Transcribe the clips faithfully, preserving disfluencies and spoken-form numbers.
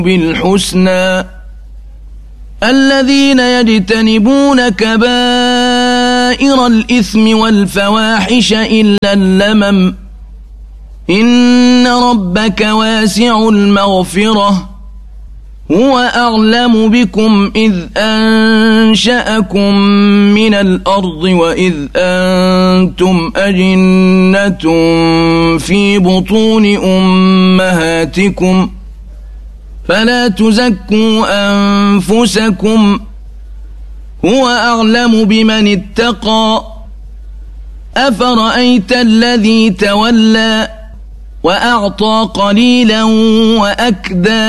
بالحسنى الذين يجتنبون كبائر الإثم والفواحش إلا اللمم إن ربك واسع المغفرة هو أعلم بكم إذ أنشأكم من الأرض وإذ أنتم أجنة في بطون أمهاتكم فلا تزكوا أنفسكم هو أعلم بمن اتقى أفرأيت الذي تولى وأعطى قليلا وأكدى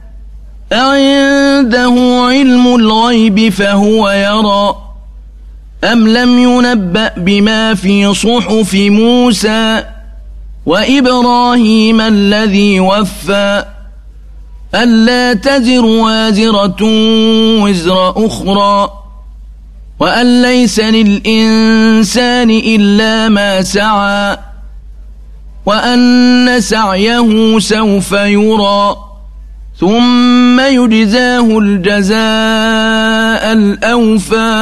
أعنده علم الغيب فهو يرى أم لم ينبأ بما في صحف موسى وإبراهيم الذي وفى ألا تزر وازرة وزر أخرى وأن ليس للإنسان إلا ما سعى وأن سعيه سوف يرى ثم يجزاه الجزاء الأوفى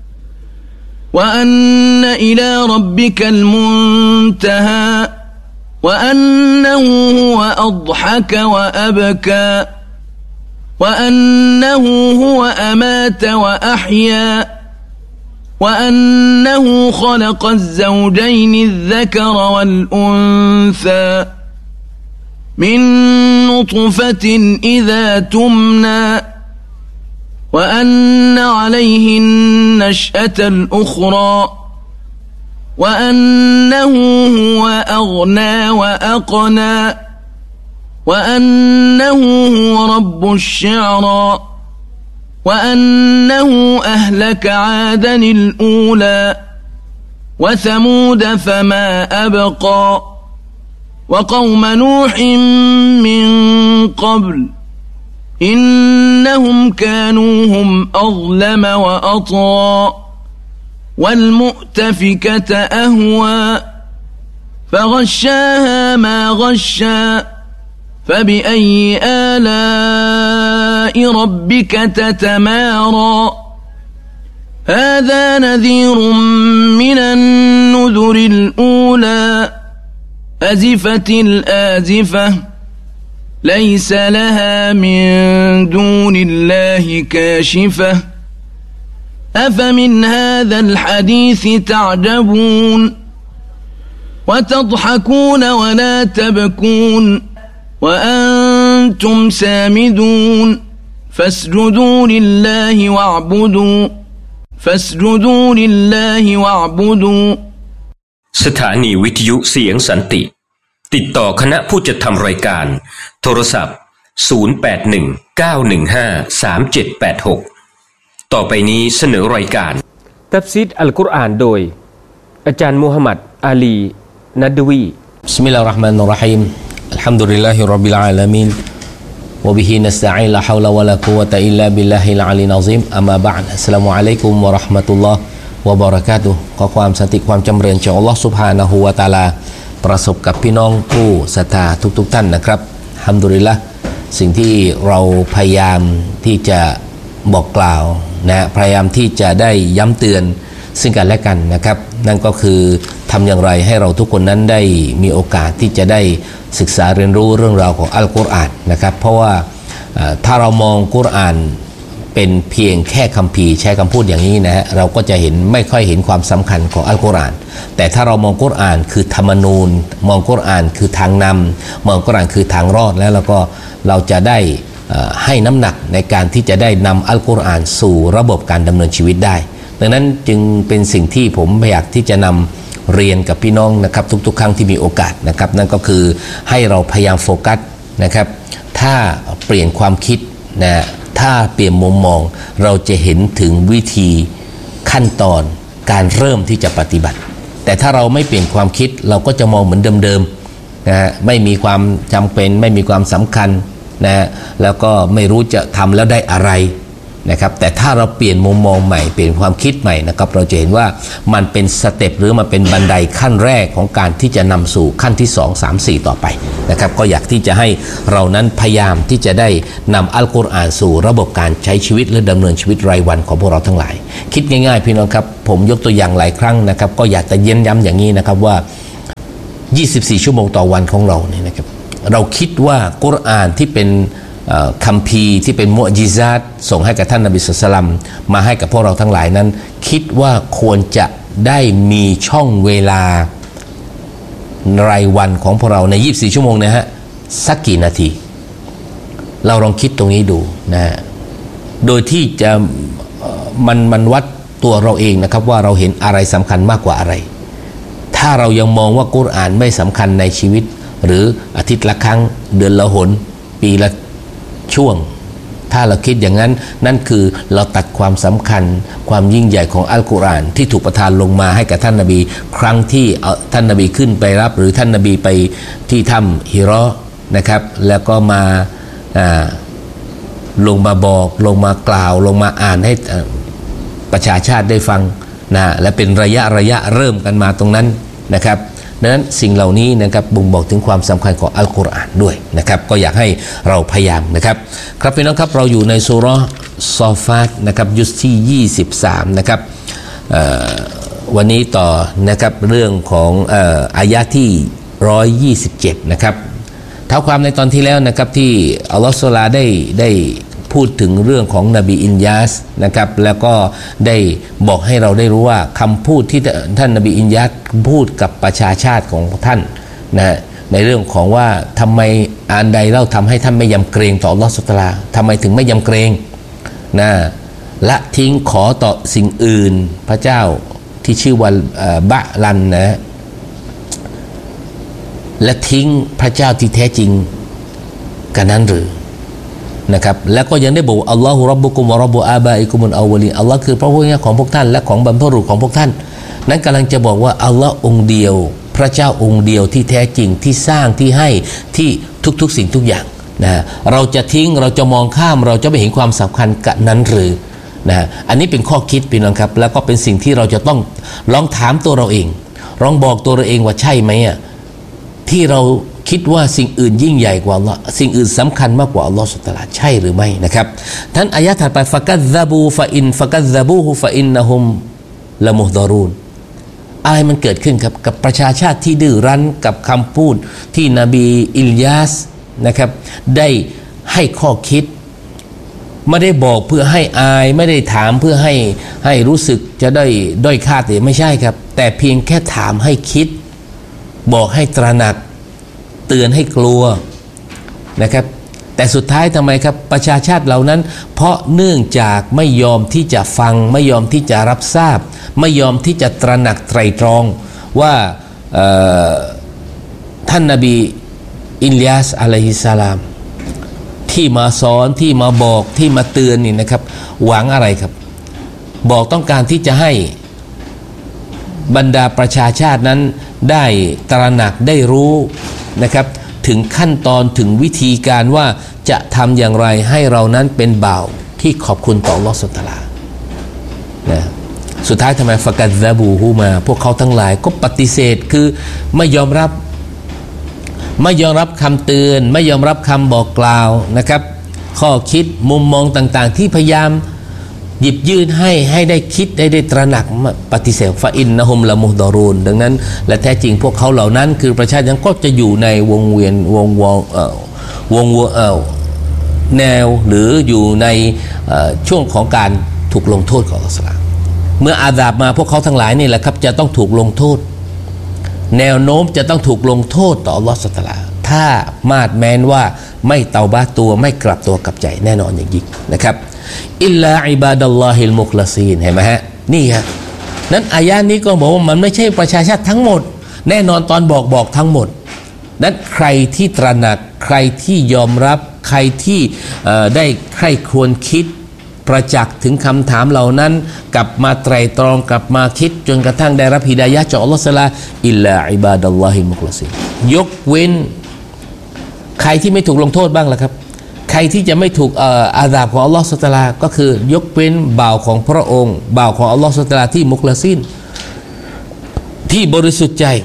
وأن إلى ربك المنتهى وأنه هو أضحك وأبكى وأنه هو أمات وأحيا وأنه خلق الزوجين الذكر والأنثى من نطفة إذا تمنى وأن عليه النشأة الأخرى وأنه هو أغنى وأقنى وأنه هو رب الشعرى وأنه أهلك عادا الأولى وثمود فما أبقى وقوم نوح من قبل إنهم كانوا هم أظلم وأطغى والمؤتفكة أهوى فغشاها ما غشى فبأي آلاء ربك تتمارى هذا نذير من النذر الأولى أزفت الآزفة ليس لها من دون الله كاشفة أفمن هذا الحديث تعجبون وتضحكون ولا تبكون وأنتم سامدون فاسجدوا لله واعبدوا فاسجدوا لله واعبدوا สถานีวิทยุเสียงสันติติดต่อคณะผู้จัดทำรายการโทรศัพท์ศูนย์ แปด หนึ่ง เก้า หนึ่ง ห้า สาม เจ็ด แปด หกต่อไปนี้เสนอรายการตัฟซีรอัลกุรอานโดยอาจารย์มูฮัมหมัดอาลีนัดวีบิสมิลลาฮิรเราะห์มานิรเราะฮีมอัลฮัมดุลิลลาฮิร็อบบิลอาลามีนวะบิฮินัสตะอีนลาฮาวละวะลากุวะตะอิลลาบิลลาฮิลอะลีลอะซีมอัมมาบะอ์ดอัสสลามุอะลัยกุมวะเราะห์มะตุลลอฮ์วะบะเราะกาตุฮ์ขอความสันติความจำเริญจากอัลเลาะห์ซุบฮานะฮูวะตะอาลาประสบกับพี่น้องผู้ศรัทธาทุกๆท่านนะครับอัลฮัมดุลิลละห์สิ่งที่เราพยายามที่จะบอกกล่าวนะพยายามที่จะได้ย้ำเตือนซึ่งกันและกันนะครับนั่นก็คือทำอย่างไรให้เราทุกคนนั้นได้มีโอกาสที่จะได้ศึกษาเรียนรู้เรื่องราวของอัลกุรอานนะครับเพราะว่าถ้าเรามองกุรอานเป็นเพียงแค่คัมภีร์ใช้คำพูดอย่างนี้นะฮะเราก็จะเห็นไม่ค่อยเห็นความสำคัญของอัลกุรอานแต่ถ้าเรามองกุรอานคือธรรมนูญมองกุรอานคือทางนำมองกุรอานคือทางรอดแล้วเราก็เราจะได้ให้น้ำหนักในการที่จะได้นำอัลกุรอานสู่ระบบการดำเนินชีวิตได้ดังนั้นจึงเป็นสิ่งที่ผมอยากที่จะนำเรียนกับพี่น้องนะครับทุกๆครั้งที่มีโอกาสนะครับนั่นก็คือให้เราพยายามโฟกัสนะครับถ้าเปลี่ยนความคิดนะถ้าเปลี่ยนมุมมองเราจะเห็นถึงวิธีขั้นตอนการเริ่มที่จะปฏิบัติแต่ถ้าเราไม่เปลี่ยนความคิดเราก็จะมองเหมือนเดิมๆนะไม่มีความจำเป็นไม่มีความสำคัญนะแล้วก็ไม่รู้จะทำแล้วได้อะไรนะครับแต่ถ้าเราเปลี่ยนมุมมองใหม่เปลี่ยนความคิดใหม่นะครับเราจะเห็นว่ามันเป็นสเต็ปหรือมันเป็นบันไดขั้นแรกของการที่จะนำสู่ขั้นที่สอง สาม สี่ต่อไปนะครับก็อยากที่จะให้เรานั้นพยายามที่จะได้นำอัลกุรอานสู่ระบบการใช้ชีวิตและดำเนินชีวิตรายวันของพวกเราทั้งหลายคิดง่ายๆพี่น้องครับผมยกตัวอย่างหลายครั้งนะครับก็อยากจะเย้นย้ำอย่างนี้นะครับว่ายี่สิบสี่ชั่วโมงต่อวันของเราเนี่ยนะครับเราคิดว่ากุรอานที่เป็นคัมภีร์ที่เป็นมุอญิซาตส่งให้กับท่านนบีศ็อลลัลลอฮุอะลัยฮิวะซัลลัมมาให้กับพวกเราทั้งหลายนั้นคิดว่าควรจะได้มีช่องเวลารายวันของพวกเราในยี่สิบสี่ชั่วโมงนะฮะสักกี่นาทีเราลองคิดตรงนี้ดูนะฮะโดยที่จะมันมันวัดตัวเราเองนะครับว่าเราเห็นอะไรสำคัญมากกว่าอะไรถ้าเรายังมองว่ากุรอานไม่สำคัญในชีวิตหรืออาทิตย์ละครั้งเดือนละหนปีละช่วงถ้าเราคิดอย่างนั้นนั่นคือเราตัดความสำคัญความยิ่งใหญ่ของอัลกุรอานที่ถูกประทานลงมาให้กับท่านนบีครั้งที่ท่านนบีขึ้นไปรับหรือท่านนบีไปที่ถ้ำฮิเราะห์นะครับแล้วก็มาลงมาบอกลงมากล่าวลงมาอ่านให้ประชาชาติได้ฟังนะและเป็นระยะระยะเริ่มกันมาตรงนั้นนะครับดังนั้นสิ่งเหล่านี้นะครับบ่งบอกถึงความสำคัญของอัลกุรอานด้วยนะครับก็อยากให้เราพยายามนะครับครับพี่น้องครับเราอยู่ในซูเราะห์ซอฟาตนะครับยุสที่ยี่สิบสามนะครับวันนี้ต่อนะครับเรื่องของอายะห์ที่หนึ่งร้อยยี่สิบเจ็ดนะครับเท่าความในตอนที่แล้วนะครับที่อัลลอฮฺซุบฮานะฮูวะตะอาลาได้ได้พูดถึงเรื่องของนบีอินยาสนะครับแล้วก็ได้บอกให้เราได้รู้ว่าคำพูดที่ท่านนบีอินยาสพูดกับประชาชาติของท่านนะในเรื่องของว่าทำไมอันใดเล่าทำให้ท่านไม่ยำเกรงต่ออัลลอฮฺซุบฮานะฮูวะตะอาลาทำไมถึงไม่ยำเกรงนะละทิ้งขอต่อสิ่งอื่นพระเจ้าที่ชื่อว่าบะลันนะและทิ้งพระเจ้าที่แท้จริงกันนั้นหรือนะครับแล้วก็ยังได้บอกอัลลอฮุร็อบบุกุมวะร็อบบุอาบาอิกุมุลอาวลินอัลลอฮ์คือพระผู้เป็นเจ้าของพวกท่านและของบรรพบุรุษของพวกท่านนั้นกำลังจะบอกว่าอัลลอฮ์องค์เดียวพระเจ้าองค์เดียวที่แท้จริงที่สร้างที่ให้ที่ทุกๆสิ่งทุกอย่างนะเราจะทิ้งเราจะมองข้ามเราจะไม่เห็นความสำคัญกับนั้นหรือนะอันนี้เป็นข้อคิดพี่น้องครับแล้วก็เป็นสิ่งที่เราจะต้องลองถามตัวเราเองลองบอกตัวเราเองว่าใช่ไหมอ่ะที่เราคิดว่าสิ่งอื่นยิ่งใหญ่กว่าอัลลอฮ์สิ่งอื่นสำคัญมากกว่าอัลลอฮ์ซุบฮานะฮูวะตะอาลาใช่หรือไม่นะครับท่านอายะห์ถัดไปฟะกัซซะบูฟะอินฟะกัซซะบูฮุฟะอินนะฮุมละมุฮฎอรูนอะไรมันเกิดขึ้นครับกับประชาชาติที่ดื้อรั้นกับคำพูดที่นบีอิลยาสนะครับได้ให้ข้อคิดไม่ได้บอกเพื่อให้อายไม่ได้ถามเพื่อให้ให้รู้สึกจะได้ด้อยค่าแต่ไม่ใช่ครับแต่เพียงแค่ถามให้คิดบอกให้ตระหนักเตือนให้กลัวนะครับแต่สุดท้ายทำไมครับประชาชาติเหล่านั้นเพราะเนื่องจากไม่ยอมที่จะฟังไม่ยอมที่จะรับทราบไม่ยอมที่จะตระหนักไตรตรองว่าท่านนบีอิลยาสอะลัยฮิสสลามที่มาสอนที่มาบอกที่มาเตือนนี่นะครับหวังอะไรครับบอกต้องการที่จะให้บรรดาประชาชาตินั้นได้ตระหนักได้รู้นะครับถึงขั้นตอนถึงวิธีการว่าจะทำอย่างไรให้เรานั้นเป็นบ่าวที่ขอบคุณต่ออัลเลาะห์ซุบฮานะฮูวะตะอาลานะสุดท้ายทำไมฟะกัซซะบูฮูมาพวกเขาทั้งหลายก็ปฏิเสธคือไม่ยอมรับไม่ยอมรับคำเตือนไม่ยอมรับคำบอกกล่าวนะครับข้อคิดมุมมองต่างๆที่พยายามหยิบยื่นให้ให้ได้คิดได้ได้ตระหนักปฏิเสธฟะอินนะฮุมละมุฮฎอรูนดังนั้นและแท้จริงพวกเขาเหล่านั้นคือประชาชนก็จะอยู่ในวงเวียนวงวงเอ่อวงเอ่อแนวหรืออยู่ในช่วงของการถูกลงโทษของอัลเลาะห์ซุบฮานะฮูวะตะอาลาเมื่ออาซาบมาพวกเขาทั้งหลายนี่แหละครับจะต้องถูกลงโทษแนวโน้มจะต้องถูกลงโทษต่ออัลเลาะห์ซุบฮานะฮูวะตะอาลาถ้ามาดแม้นว่าไม่เตาบะห์ตัวไม่กลับตัวกลับใจแน่นอนอย่างยิ่งนะครับอิลลาอิบาดัลลอฮิลมุคลาซีนเห็นไหมฮะนี่ฮะนั้นอายะนี้ก็บอกว่ามันไม่ใช่ประชาชาติทั้งหมดแน่นอนตอนบอกบอกทั้งหมดนั้นใครที่ตระหนักใครที่ยอมรับใครที่ได้ใครควรคิดประจักษ์ถึงคำถามเหล่านั้นกลับมาไตร่ตรองกลับมาคิดจนกระทั่งได้รับฮิดายะห์จากอัลเลาะห์ซุบฮานะฮูวะตะอาลาอิลลาอิบาดัลลอฮิลมุคลาซีนยกเว้นใครที่ไม่ถูกลงโทษบ้างล่ะครับใครที่จะไม่ถูกเอ่ออาซาบของอัลลอฮฺซุบฮานะฮูวะตะอาลาก็คือยกเว้นบ่าวของพระองค์บ่าวของอัลลอฮฺซุบฮานะฮูวะตะอาลาที่มุคลาซินที่บริสุทธิ์ใจ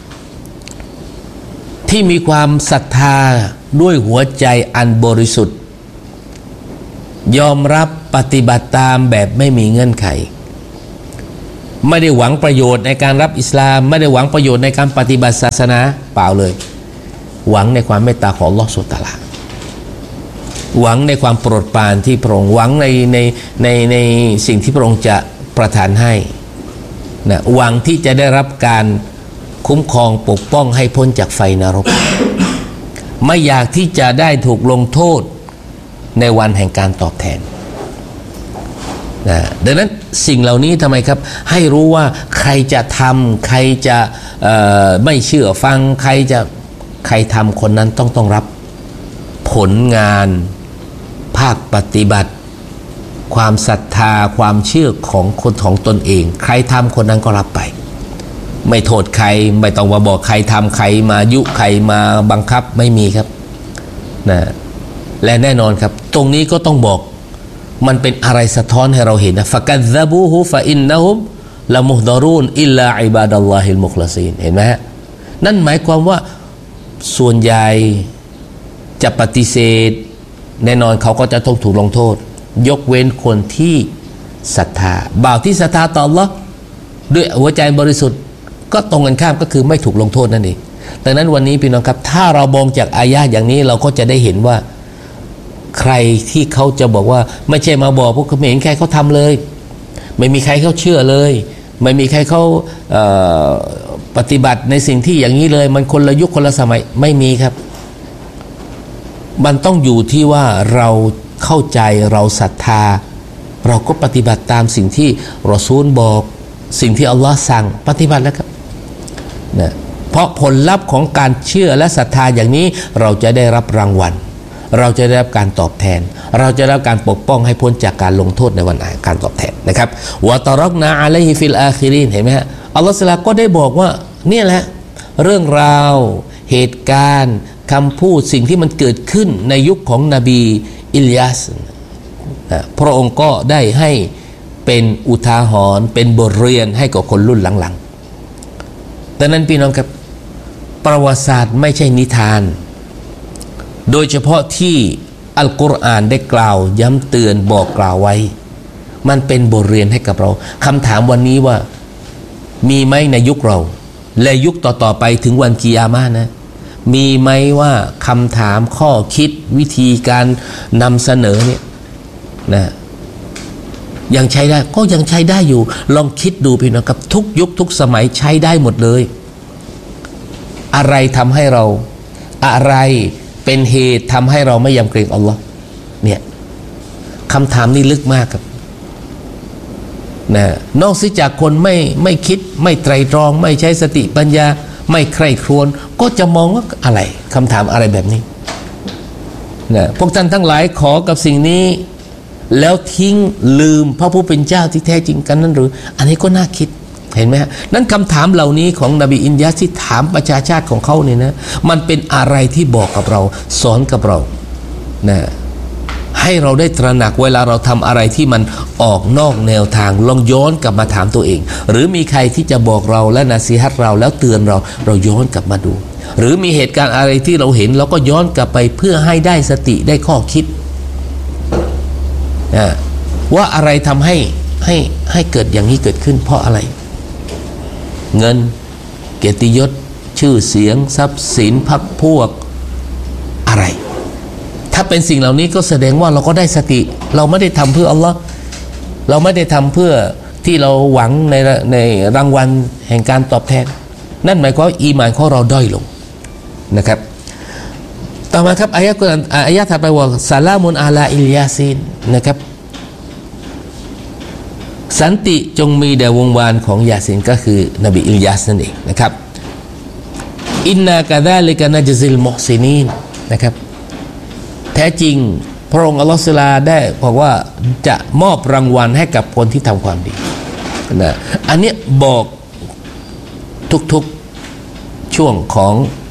ที่มีความศรัทธาด้วยหัวใจอันบริสุทธิ์ยอมรับปฏิบัติตามแบบไม่มีเงื่อนไขไม่ได้หวังประโยชน์ในการรับอิสลามไม่ได้หวังประโยชน์ในการปฏิบัติศาสนาเปล่าเลยหวังในความเมตตาของอัลลอฮฺซุบฮานะฮูวะตะอาลาหวังในความโปรดปรานที่พระองค์หวังในในในในสิ่งที่พระองค์จะประทานให้นะหวังที่จะได้รับการคุ้มครองปกป้องให้พ้นจากไฟนรกไม่อยากที่จะได้ถูกลงโทษในวันแห่งการตอบแทนนะดังนั้นสิ่งเหล่านี้ทำไมครับให้รู้ว่าใครจะทำใครจะไม่เชื่อฟังใครจะใครทำคนนั้นต้องต้องรับผลงานภาคปฏิบัติความศรัทธาความเชื่อของคนของตนเองใครทำคนนั้นก็รับไปไม่โทษใครไม่ต้องมาบอกใครทำใครมายุใครมาบังคับไม่มีครับนะและแน่นอนครับตรงนี้ก็ต้องบอกมันเป็นอะไรสะท้อนให้เราเห็นนะฟะกัซซะบูฮุฟะอินนะฮุมละมุฮฎอรูนอิลลาอิบาดัลลอฮิลมุคลาซีนเห็นไหมฮะนั่นหมายความว่าส่วนใหญ่จะปฏิเสธแน่นอนเขาก็จะต้องถูกลงโทษยกเว้นคนที่ศรัทธาบ่าวที่ศรัทธาต่ออัลเลาะห์ด้วยหัวใจบริสุทธิ์ก็ตรงกันข้ามก็คือไม่ถูกลงโทษนั่นเองดังนั้นวันนี้พี่น้องครับถ้าเรามองจากอายะห์อย่างนี้เราก็จะได้เห็นว่าใครที่เขาจะบอกว่าไม่ใช่มาบอกพวกเขาไม่เห็นใครเขาทำเลยไม่มีใครเขาเชื่อเลยไม่มีใครเขาเอ่อปฏิบัติในสิ่งที่อย่างนี้เลยมันคนละยุคคนละสมัยไม่มีครับมันต้องอยู่ที่ว่าเราเข้าใจเราศรัทธาเราก็ปฏิบัติตามสิ่งที่รอซูลบอกสิ่งที่อัลลอฮ์สั่งปฏิบัติแล้วครับนะเพราะผลลัพธ์ของการเชื่อและศรัทธาอย่างนี้เราจะได้รับรางวัลเราจะได้รับการตอบแทนเราจะได้รับการปกป้องให้พ้นจากการลงโทษในวันการตอบแทนนะครับวะตะรักนาอะลัยฮิฟิลอาคิรินเห็นไหมฮะอัลลอฮ์ซุบฮานะฮูวะตะอาลาก็ได้บอกว่าเนี่ยแหละเรื่องราวเหตุการณ์คำพูดสิ่งที่มันเกิดขึ้นในยุคของนบีอิลยาสพระองค์ก็ได้ให้เป็นอุทาหรณ์เป็นบทเรียนให้กับคนรุ่นหลังๆดังนั้นพี่น้องครับประวัติศาสตร์ไม่ใช่นิทานโดยเฉพาะที่อัลกุรอานได้กล่าวย้ำเตือนบอกกล่าวไว้มันเป็นบทเรียนให้กับเราคำถามวันนี้ว่ามีไหมในยุคเราและยุคต่อๆไปถึงวันกิยามะฮ์นะมีไหมว่าคำถามข้อคิดวิธีการนำเสนอเนี่ยนะยังใช้ได้ก็ยังใช้ได้อยู่ลองคิดดูพี่น้องครับทุกยุคทุกสมัยใช้ได้หมดเลยอะไรทำให้เราอะไรเป็นเหตุทำให้เราไม่ยำเกรงอัลลอฮ์เนี่ยคำถามนี้ลึกมากครับนะนอกจากคนไม่ไม่คิดไม่ไตร่ตรองไม่ใช้สติปัญญาไม่ใคร่ครวญก็จะมองว่าอะไรคำถามอะไรแบบนี้นะพวกท่านทั้งหลายขอกับสิ่งนี้แล้วทิ้งลืมพระผู้เป็นเจ้าที่แท้จริงกันนั่นหรืออันนี้ก็น่าคิดเห็นไหมฮะนั้นคำถามเหล่านี้ของนบีอินยาสที่ถามประชาชาติของเขาเนี่ยนะมันเป็นอะไรที่บอกกับเราสอนกับเรานะให้เราได้ตระหนักเวลาเราทำอะไรที่มันออกนอกแนวทางลองย้อนกลับมาถามตัวเองหรือมีใครที่จะบอกเราและนาซีฮัตเราแล้วเตือนเราเราย้อนกลับมาดูหรือมีเหตุการณ์อะไรที่เราเห็นเราก็ย้อนกลับไปเพื่อให้ได้สติได้ข้อคิดนะว่าอะไรทำให้ให้ให้เกิดอย่างนี้เกิดขึ้นเพราะอะไรเงินเกียรติยศชื่อเสียงทรัพย์สินพรรคพวกอะไรถ้าเป็นสิ่งเหล่านี้ก็แสดงว่าเราก็ได้สติเราไม่ได้ทำเพื่ออัลลอฮ์เราไม่ได้ทำเพื่อที่เราหวังในในรางวัลแห่งการตอบแทนนั่นหมายความว่าอีหม่านของเราด้อยลงนะครับต่อมาครับอายะห์กุรอานอายะห์ถัดไปว่าซาลามุนอาลาอิลยาซีนนะครับสันติจงมีแด่วงวานของยาซีนก็คือนบีอิลยาสนั่นเองนะครับอินนากะซาลิกะนัจซิลมุฮซินีนนะครับแท้จริงพระองค์อัลลอฮฺซุบฮานะฮูวะตะอาลาได้บอกว่าจะมอบรางวัลให้กับคนที่ทำความดีนะอันนี้บอกทุกๆช่วงของ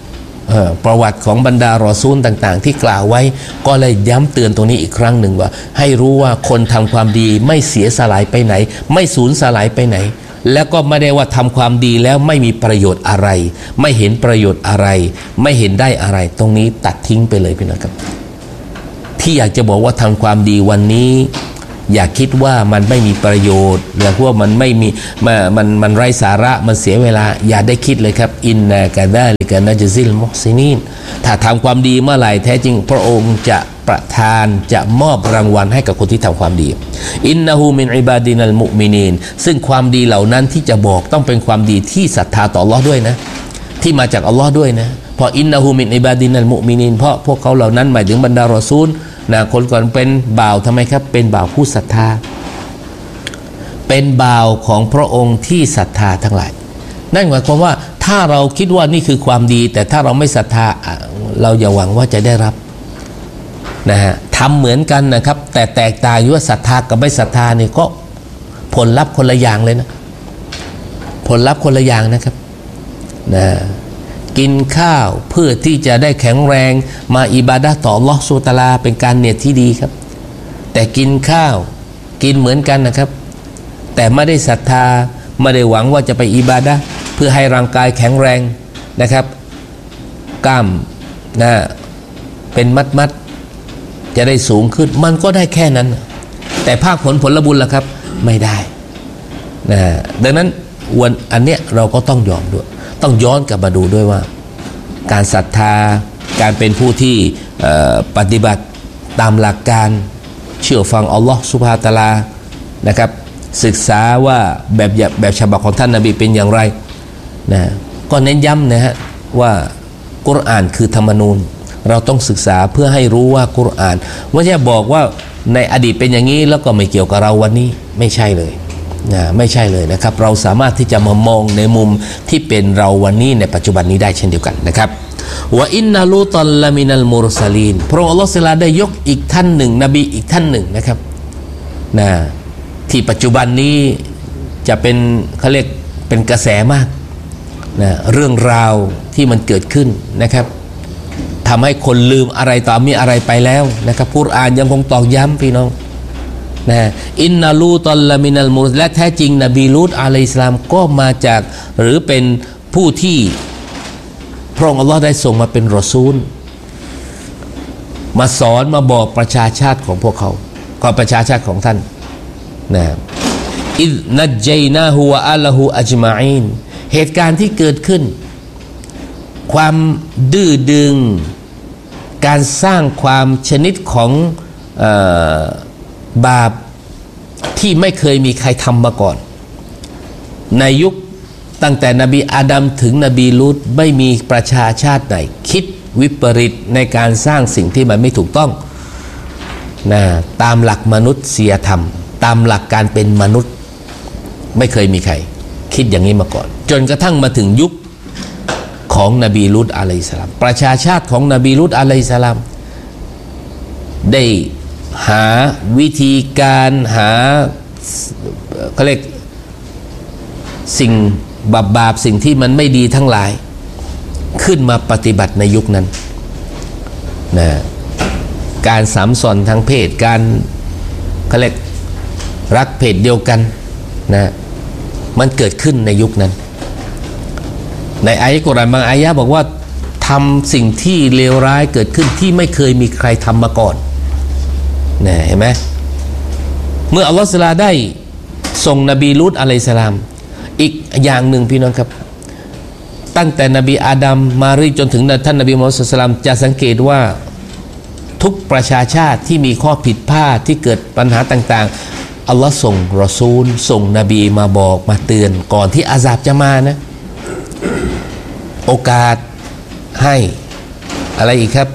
ประวัติของบรรดารอซูลต่างๆที่กล่าวไว้ก็เลยย้ำเตือนตรงนี้อีกครั้งหนึ่งว่าให้รู้ว่าคนทำความดีไม่เสียสลายไปไหนไม่สูญสลายไปไหนแล้วก็ไม่ได้ว่าทำความดีแล้วไม่มีประโยชน์อะไรไม่เห็นประโยชน์อะไรไม่เห็นได้อะไรตรงนี้ตัดทิ้งไปเลยพี่น้องครับที่อยากจะบอกว่าทำความดีวันนี้อย่าคิดว่ามันไม่มีประโยชน์อย่าคิดว่ามันไม่มีมันมันมันไร้สาระมันเสียเวลาอย่าได้คิดเลยครับอินนากะดาลิกะนะจซิลมุฮซินีนถ้าทำความดีเมื่อไหร่แท้จริงพระองค์จะประทานจะมอบรางวัลให้กับคนที่ทำความดีอินนะฮูมินอิบาดินัลมุมินีนซึ่งความดีเหล่านั้นที่จะบอกต้องเป็นความดีที่ศรัทธาต่ออัลเลาะห์ด้วยนะที่มาจากอัลเลาะห์ด้วยนะเพราะอินนะฮูมินอิบาดินัลมุมินีนเพราะพวกเขาเหล่านั้นหมายถึงบรรดารอซูลนะคนก่อนเป็นบ่าวทำไมครับเป็นบ่าวผู้ศรัทธาเป็นบ่าวของพระองค์ที่ศรัทธาทั้งหลายนั่นหมายความว่าถ้าเราคิดว่านี่คือความดีแต่ถ้าเราไม่ศรัทธาเราอย่าหวังว่าจะได้รับนะฮะทำเหมือนกันนะครับแต่แตกต่างอยู่ว่าศรัทธากับไม่ศรัทธานี่ก็ผลลัพธ์คนละอย่างเลยนะผลลัพธ์คนละอย่างนะครับนะกินข้าวเพื่อที่จะได้แข็งแรงมาอิบาดะห์ต่ออัลเลาะห์ซุบฮานะฮูวะตะอาลาเป็นการเนียดที่ดีครับแต่กินข้าวกินเหมือนกันนะครับแต่ไม่ได้ศรัทธาไม่ได้หวังว่าจะไปอิบาดะห์เพื่อให้ร่างกายแข็งแรงนะครับกล้ามนะเป็นมัดๆจะได้สูงขึ้นมันก็ได้แค่นั้นแต่ภาคผลผลบุญล่ะครับไม่ได้นะดังนั้นวันอันเนี้ยเราก็ต้องยอมด้วยต้องย้อนกลับมาดูด้วยว่าการศรัทธาการเป็นผู้ที่ปฏิบัติตามหลักการเชื่อฟังอัลลอฮฺซุบฮานะฮูวะตะอาลานะครับศึกษาว่าแบบแบบฉบับของท่านนบีเป็นอย่างไรนะก็เน้นย้ำนะฮะว่ากุรอานคือธรรมนูญเราต้องศึกษาเพื่อให้รู้ว่ากุรอานไม่ใช่บอกว่าในอดีตเป็นอย่างนี้แล้วก็ไม่เกี่ยวกับเราวันนี้ไม่ใช่เลยนะไม่ใช่เลยนะครับเราสามารถที่จะมามองในมุมที่เป็นเราวันนี้ในปัจจุบันนี้ได้เช่นเดียวกันนะครับว่าอินนาลูตัลลามินัลมุรซาลีนพระองค์อัลลอฮฺซุบฮานะฮูวะตะอาลาได้ยกอีกท่านหนึ่งนบีอีกท่านหนึ่งนะครับนะที่ปัจจุบันนี้จะเป็นเขาเรียกเป็นกระแสมากนะเรื่องราวที่มันเกิดขึ้นนะครับทำให้คนลืมอะไรต่อมีอะไรไปแล้วนะครับกุรอานยังคงตอกย้ำพี่น้องนะอินนาลูตัลลามินัลมุรและแท้จริงนบีลูตอะลัยฮิสสลามก็มาจากหรือเป็นผู้ที่พระองค์อัลลอฮ์ได้ส่งมาเป็นรอซูลมาสอนมาบอกประชาชาติของพวกเขาก็ประชาชาติของท่านนะอิซนัจญัยนาฮูวะอะละฮูอัจมาอีนเหตุการณ์ที่เกิดขึ้นความดื้อดึงการสร้างความชนิดของเอ่อบาปที่ไม่เคยมีใครทำมาก่อนในยุคตั้งแต่นบีอาดัมถึงนบีลูตไม่มีประชาชาติไหนคิดวิปริตในการสร้างสิ่งที่มันไม่ถูกต้องนะตามหลักมนุษยธรรมตามหลักการเป็นมนุษย์ไม่เคยมีใครคิดอย่างนี้มาก่อนจนกระทั่งมาถึงยุคของนบีลูตอะลัยฮิสสลามประชาชาติของนบีลูตอะลัยฮิสสลามได้หาวิธีการหาเขาเรียกสิ่งบาปบาปสิ่งที่มันไม่ดีทั้งหลายขึ้นมาปฏิบัติในยุคนั้นนะการสามสอนทางเพศการเขาเรียกรักเพศเดียวกันนะมันเกิดขึ้นในยุคนั้นในอายะห์กุรอานบางอายะห์บอกว่าทำสิ่งที่เลวร้ายเกิดขึ้นที่ไม่เคยมีใครทำมาก่อนนะเห็นไหมเมื่ออัลลอฮฺซุบฮานะฮูวะตะอาลาได้ส่งนบีลูตอะลัยฮิสสลามอีกอย่างหนึ่งพี่น้องครับตั้งแต่นบีอาดัมมารีจนถึงท่านนบีมุฮัมมัดศ็อลลัลลอฮุอะลัยฮิวะซัลลัมจะสังเกตว่าทุกประชาชาติที่มีข้อผิดพลาดที่เกิดปัญหาต่างๆอัลลอฮ์ส่งรอซูลส่งนบีมาบอกมาเตือนก่อนที่อาซาบจะมานะโอกาสให้อะไรอีกครับ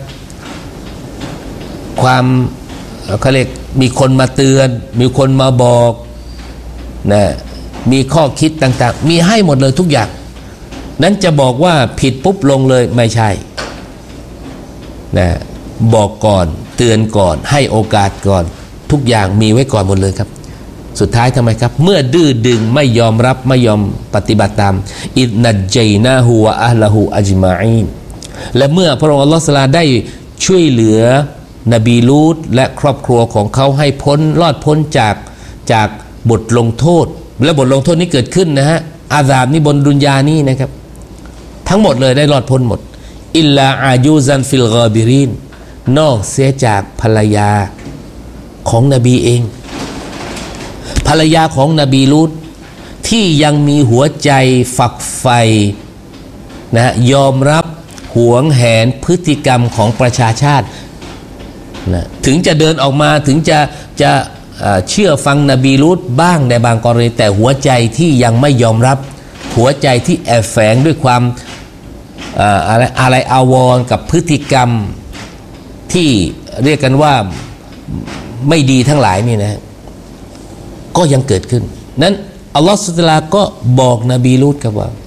ความเขาเรียกมีคนมาเตือนมีคนมาบอกนะมีข้อคิดต่างๆมีให้หมดเลยทุกอย่างนั้นจะบอกว่าผิดปุ๊บลงเลยไม่ใช่นะบอกก่อนเตือนก่อนให้โอกาสก่อนทุกอย่างมีไว้ก่อนหมดเลยครับสุดท้ายทำไมครับเมื่อดื้อดึงไม่ยอมรับไม่ยอมปฏิบัติตามอินัจญัยนาฮูวะอะห์ละฮูอัจมาอีนและเมื่อพระองค์อัลลอฮฺซุบฮานะฮูวะตะอาลาได้ช่วยเหลือนบีลูตและครอบครัวของเขาให้พ้นรอดพ้นจากจากบทลงโทษและบทลงโทษนี้เกิดขึ้นนะฮะอาซาบนี่บนดุนยานี่นะครับทั้งหมดเลยได้รอดพ้นหมดอิลลาอายูซันฟิลกอบิรินนอกเสียจากภรรยาของนบีเองภรรยาของนบีลูตที่ยังมีหัวใจฝักใฝ่นะยอมรับหวงแหนพฤติกรรมของประชาชาตินะถึงจะเดินออกมาถึงจะจะเชื่อฟังนบีลูตบ้างในบางกรณีแต่หัวใจที่ยังไม่ยอมรับหัวใจที่แอบแฝงด้วยความอะไรอะไรอาวรณ์กับพฤติกรรมที่เรียกกันว่าไม่ดีทั้งหลายนี่นะก็ยังเกิดขึ้นนั้นอัลลอฮฺซุบฮานะฮูวะตะอาลาก็บอกนบีลูตครับว่า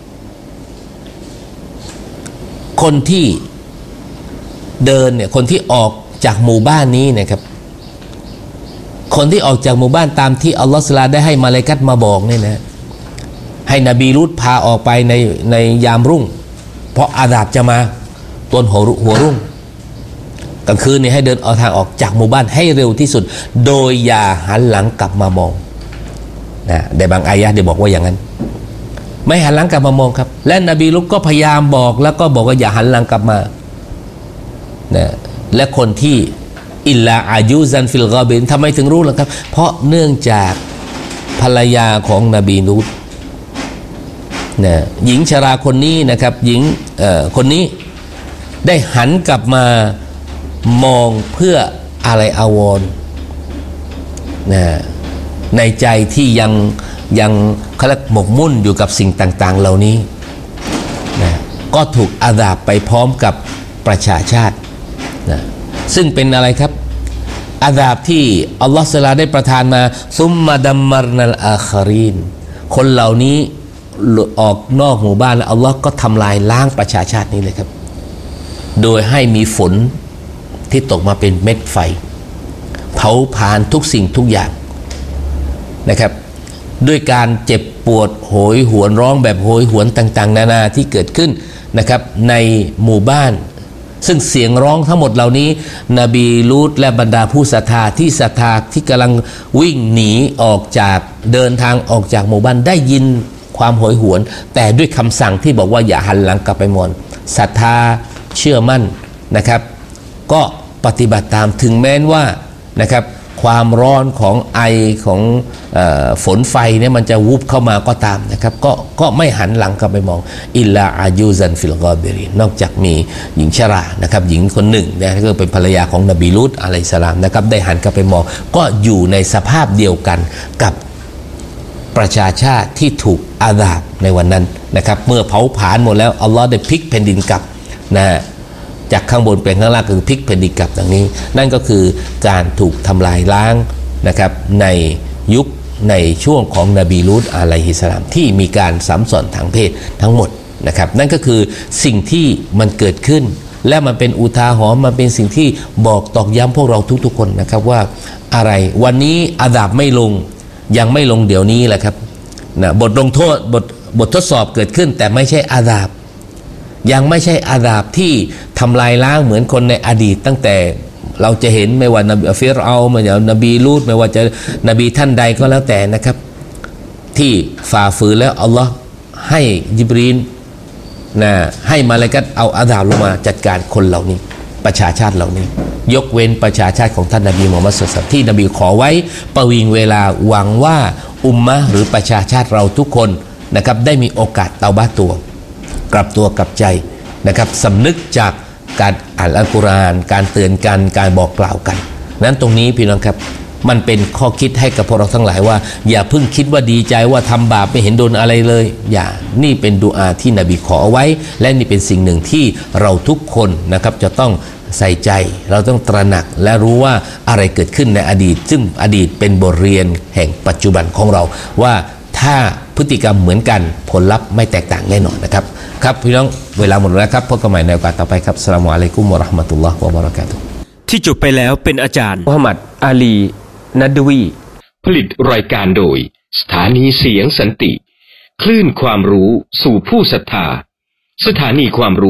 คนที่เดินเนี่ยคนที่ออกจากหมู่บ้านนี้นะครับคนที่ออกจากหมู่บ้านตามที่อัลลอฮฺซุบฮานะฮูวะตะอาลาได้ให้มาลาอิกะฮ์มาบอกเนี่ยนะให้นบีลูตพาออกไปในในยามรุ่งเพราะอาซาบจะมาตอนหัวหัวรุ่งกลางคืนนี่ให้เดินเอาทางออกจากหมู่บ้านให้เร็วที่สุดโดยอย่าหันหลังกลับมามองนะในบางอายะห์ได้บอกว่าอย่างนั้นไม่หันหลังกลับมามองครับและนบีลูตก็พยายามบอกแล้วก็บอกว่าอย่าหันหลังกลับมานะและคนที่อิลลาอายูซันฟิลกอบินทำไมถึงรู้ล่ะครับเพราะเนื่องจากภรรยาของนบีลูตนะหญิงชราคนนี้นะครับหญิงเอ่อคนนี้ได้หันกลับมามองเพื่ออะไรอาวรณ์นะในใจที่ยังยังเขาเรียกหมกมุ่นอยู่กับสิ่งต่างๆเหล่านี้นะก็ถูกอาซาบไปพร้อมกับประชาชาตินะซึ่งเป็นอะไรครับอาซาบที่อัลลอฮฺซุบฮานะฮูวะตะอาลาได้ประทานมาซุมมาดัมมารนัลอาคารีนคนเหล่านี้ออกนอกหมู่บ้านแล้วอัลลอฮ์ก็ทำลายล้างประชาชาตินี้เลยครับโดยให้มีฝนที่ตกมาเป็นเม็ดไฟเผาผลาญทุกสิ่งทุกอย่างนะครับด้วยการเจ็บปวดโหยหวนร้องแบบโหยหวนต่างๆนานาที่เกิดขึ้นนะครับในหมู่บ้านซึ่งเสียงร้องทั้งหมดเหล่านี้นบีลูตและบรรดาผู้ศรัทธาที่ศรัทธาที่กำลังวิ่งหนีออกจากเดินทางออกจากหมู่บ้านได้ยินความโหยหวนแต่ด้วยคำสั่งที่บอกว่าอย่าหันหลังกลับไปมองศรัทธาเชื่อมั่นนะครับก็ปฏิบัติตามถึงแม้ว่านะครับความร้อนของไอของเอ่อฝนไฟเนี่ยมันจะวุบเข้ามาก็ตามนะครับก็ก็ไม่หันหลังกลับไปมองอิลลาอายูซันฟิลกอบิรินนอกจากมีหญิงชรานะครับหญิงคนหนึ่งนะก็เป็นภรรยาของนบีลูตอะลัยฮิสสลามนะครับได้หันกลับไปมองก็อยู่ในสภาพเดียวกันกับประชาชาติที่ถูกอาซาบในวันนั้นนะครับเมื่อเผาผลาญหมดแล้วอัลลอฮ์ได้พลิกแผ่นดินกลับนะจากข้างบนเป็นข้างล่างคือพลิกแผ่นดินกลับดังนี้นั่นก็คือการถูกทำลายล้างนะครับในยุคในช่วงของนบีลูตอะลัยฮิสสลามที่มีการสัมสอนทางเพศทั้งหมดนะครับนั่นก็คือสิ่งที่มันเกิดขึ้นและมันเป็นอุทาหรณ์มันเป็นสิ่งที่บอกตอกย้ำพวกเราทุกๆคนนะครับว่าอะไรวันนี้อาซาบไม่ลงยังไม่ลงเดี๋ยวนี้แหละครับนะบทลงโทษบทบททดสอบเกิดขึ้นแต่ไม่ใช่อาซาบยังไม่ใช่อาซาบที่ทำลายล้างเหมือนคนในอดีตตั้งแต่เราจะเห็นไม่ว่านบีฟิรเอาไม่ว่านบีลูตไม่ว่าจะนบีท่านใดก็แล้วแต่นะครับที่ฝ่าฝืนแล้วอัลลอฮ์ให้ญิบรีลนะให้มาลาอิกะฮ์เอาอาซาบลงมาจัดการคนเหล่านี้ประชาชาติเหล่านี้ยกเว้นประชาชาติของท่านนบีมุฮัมมัดศ็อลลัลลอฮุอะลัยฮิวะซัลลัมที่นบีขอไว้ประวิงเวลาหวังว่าอุมมะห์หรือประชาชาติเราทุกคนนะครับได้มีโอกาสเตาบะห์ตัวกลับตัวกลับใจนะครับสำนึกจากการอ่านอัลกุรอานการเตือนกันการบอกกล่าวกันนั้นตรงนี้พี่น้องครับมันเป็นข้อคิดให้กับพวกเราทั้งหลายว่าอย่าเพิ่งคิดว่าดีใจว่าทำบาปไม่เห็นโดนอะไรเลยอย่านี่เป็นดุอาที่นบีขอเอาไว้และนี่เป็นสิ่งหนึ่งที่เราทุกคนนะครับจะต้องใส่ใจเราต้องตระหนักและรู้ว่าอะไรเกิดขึ้นในอดีตซึ่งอดีตเป็นบทเรียนแห่งปัจจุบันของเราว่าถ้าพฤติกรรมเหมือนกันผลลัพธ์ไม่แตกต่างแน่นอนนะครับครับพี่น้องเวลาหมดแล้วครับพบกันใหม่ในโอกาสต่อไปครับอัสสลามุอะลัยกุมวะเราะห์มะตุลลอฮ์วะบะเราะกาตุฮ์ที่จบไปแล้วเป็นอาจารย์มุฮัมมัดอาลีนัดวีผลิตรายการโดยสถานีเสียงสันติคลื่นความรู้สู่ผู้ศรัทธาสถานีความรู้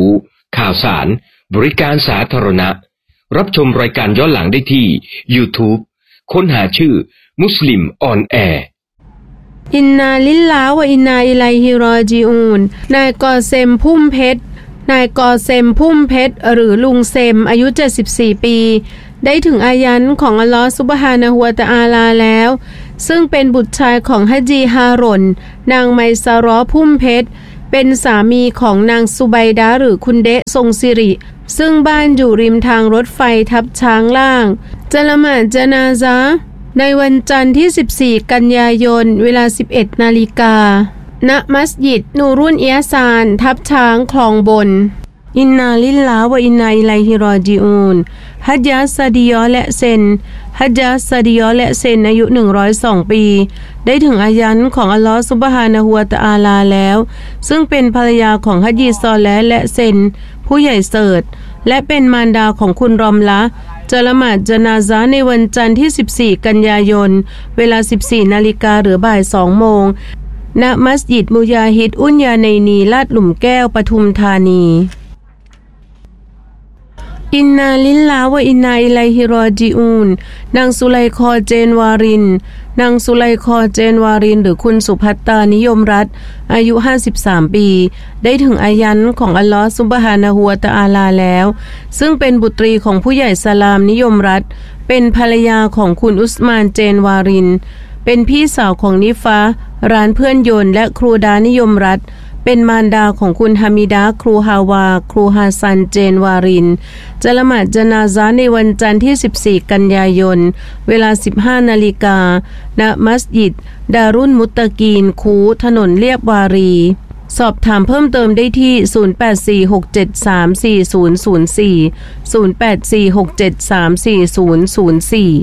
ข่าวสารบริการสาธารณะรับชมรายการย้อนหลังได้ที่ YouTube ค้นหาชื่อมุสลิมออนแอร์อินนาลิลลาฮ์วะอินนาอิลัยฮิรอญิอูนนายกอเซมพุ่มเพชรนายกอเซมพุ่มเพชรหรือลุงเซมอายุเจ็ดสิบสี่ปีได้ถึงอายันของอัลลอฮฺซุบฮานะฮูวะตะอาลาแล้วซึ่งเป็นบุตรชายของฮะจีฮารอนนางไมซารอพุ่มเพชรเป็นสามีของนางซุไบดาหรือคุณเดะทรงสิริซึ่งบ้านอยู่ริมทางรถไฟทับช้างล่างจะละหมาดญะนาซะห์ในวันจันทร์ที่สิบสี่กันยายนเวลา สิบเอ็ดนาฬิกาณมัสยิดนูรุนเอียซานทับช้างคลองบนอินนาลิลลาฮ์วะอินนาอิลัยฮิรอญิอูนฮัจญะซาดิยอและเซนฮัจญะซาดิยอและเซนอายุหนึ่งร้อยสองปีได้ถึงอายันของอัลลอฮฺซุบฮานะฮูวะตะอาลาแล้วซึ่งเป็นภรรยาของฮัจญีซอเลห์และเซนผู้ใหญ่เสิร์ชและเป็นมารดาของคุณรอมละจะละหมาดญะนาซะห์ในวันจันทร์ที่สิบสี่กันยายนเวลา สิบสี่นาฬิกาหรือบ่ายสองโมงณมัสยิดมุญาฮิดอุนยาเนนีลาดหลุมแก้วปทุมธานีอินนาลิลลาฮ์วะอินนาอิลัยฮิรอญิอูนนางสุไลคอเจนวารินนางสุไลคอเจนวารินหรือคุณสุภัตตานิยมรัตน์อายุห้าสิบสามปีได้ถึงอายันของอัลลอฮฺซุบฮานะฮูวะตะอาลาแล้วซึ่งเป็นบุตรีของผู้ใหญ่สลามนิยมรัตน์เป็นภรรยาของคุณอุสมานเจนวารินเป็นพี่สาวของนิฟาร้านเพื่อนยนต์และครูดานิยมรัตน์เป็นมารดาของคุณฮามิดาครูฮาวาครูฮาซันเจนวารินจะละหมาดญะนาซะห์ในวันจันทร์ที่สิบสี่กันยายนเวลา สิบห้านาฬิกาณมัสยิดดารุนมุตตะกีนคูถนนเลียบวารีสอบถามเพิ่มเติมได้ที่ศูนย์ แปด สี่ หก เจ็ด สาม สี่ ศูนย์ ศูนย์ สี่ ศูนย์ แปด สี่ หก เจ็ด สาม สี่ ศูนย์ ศูนย์ สี่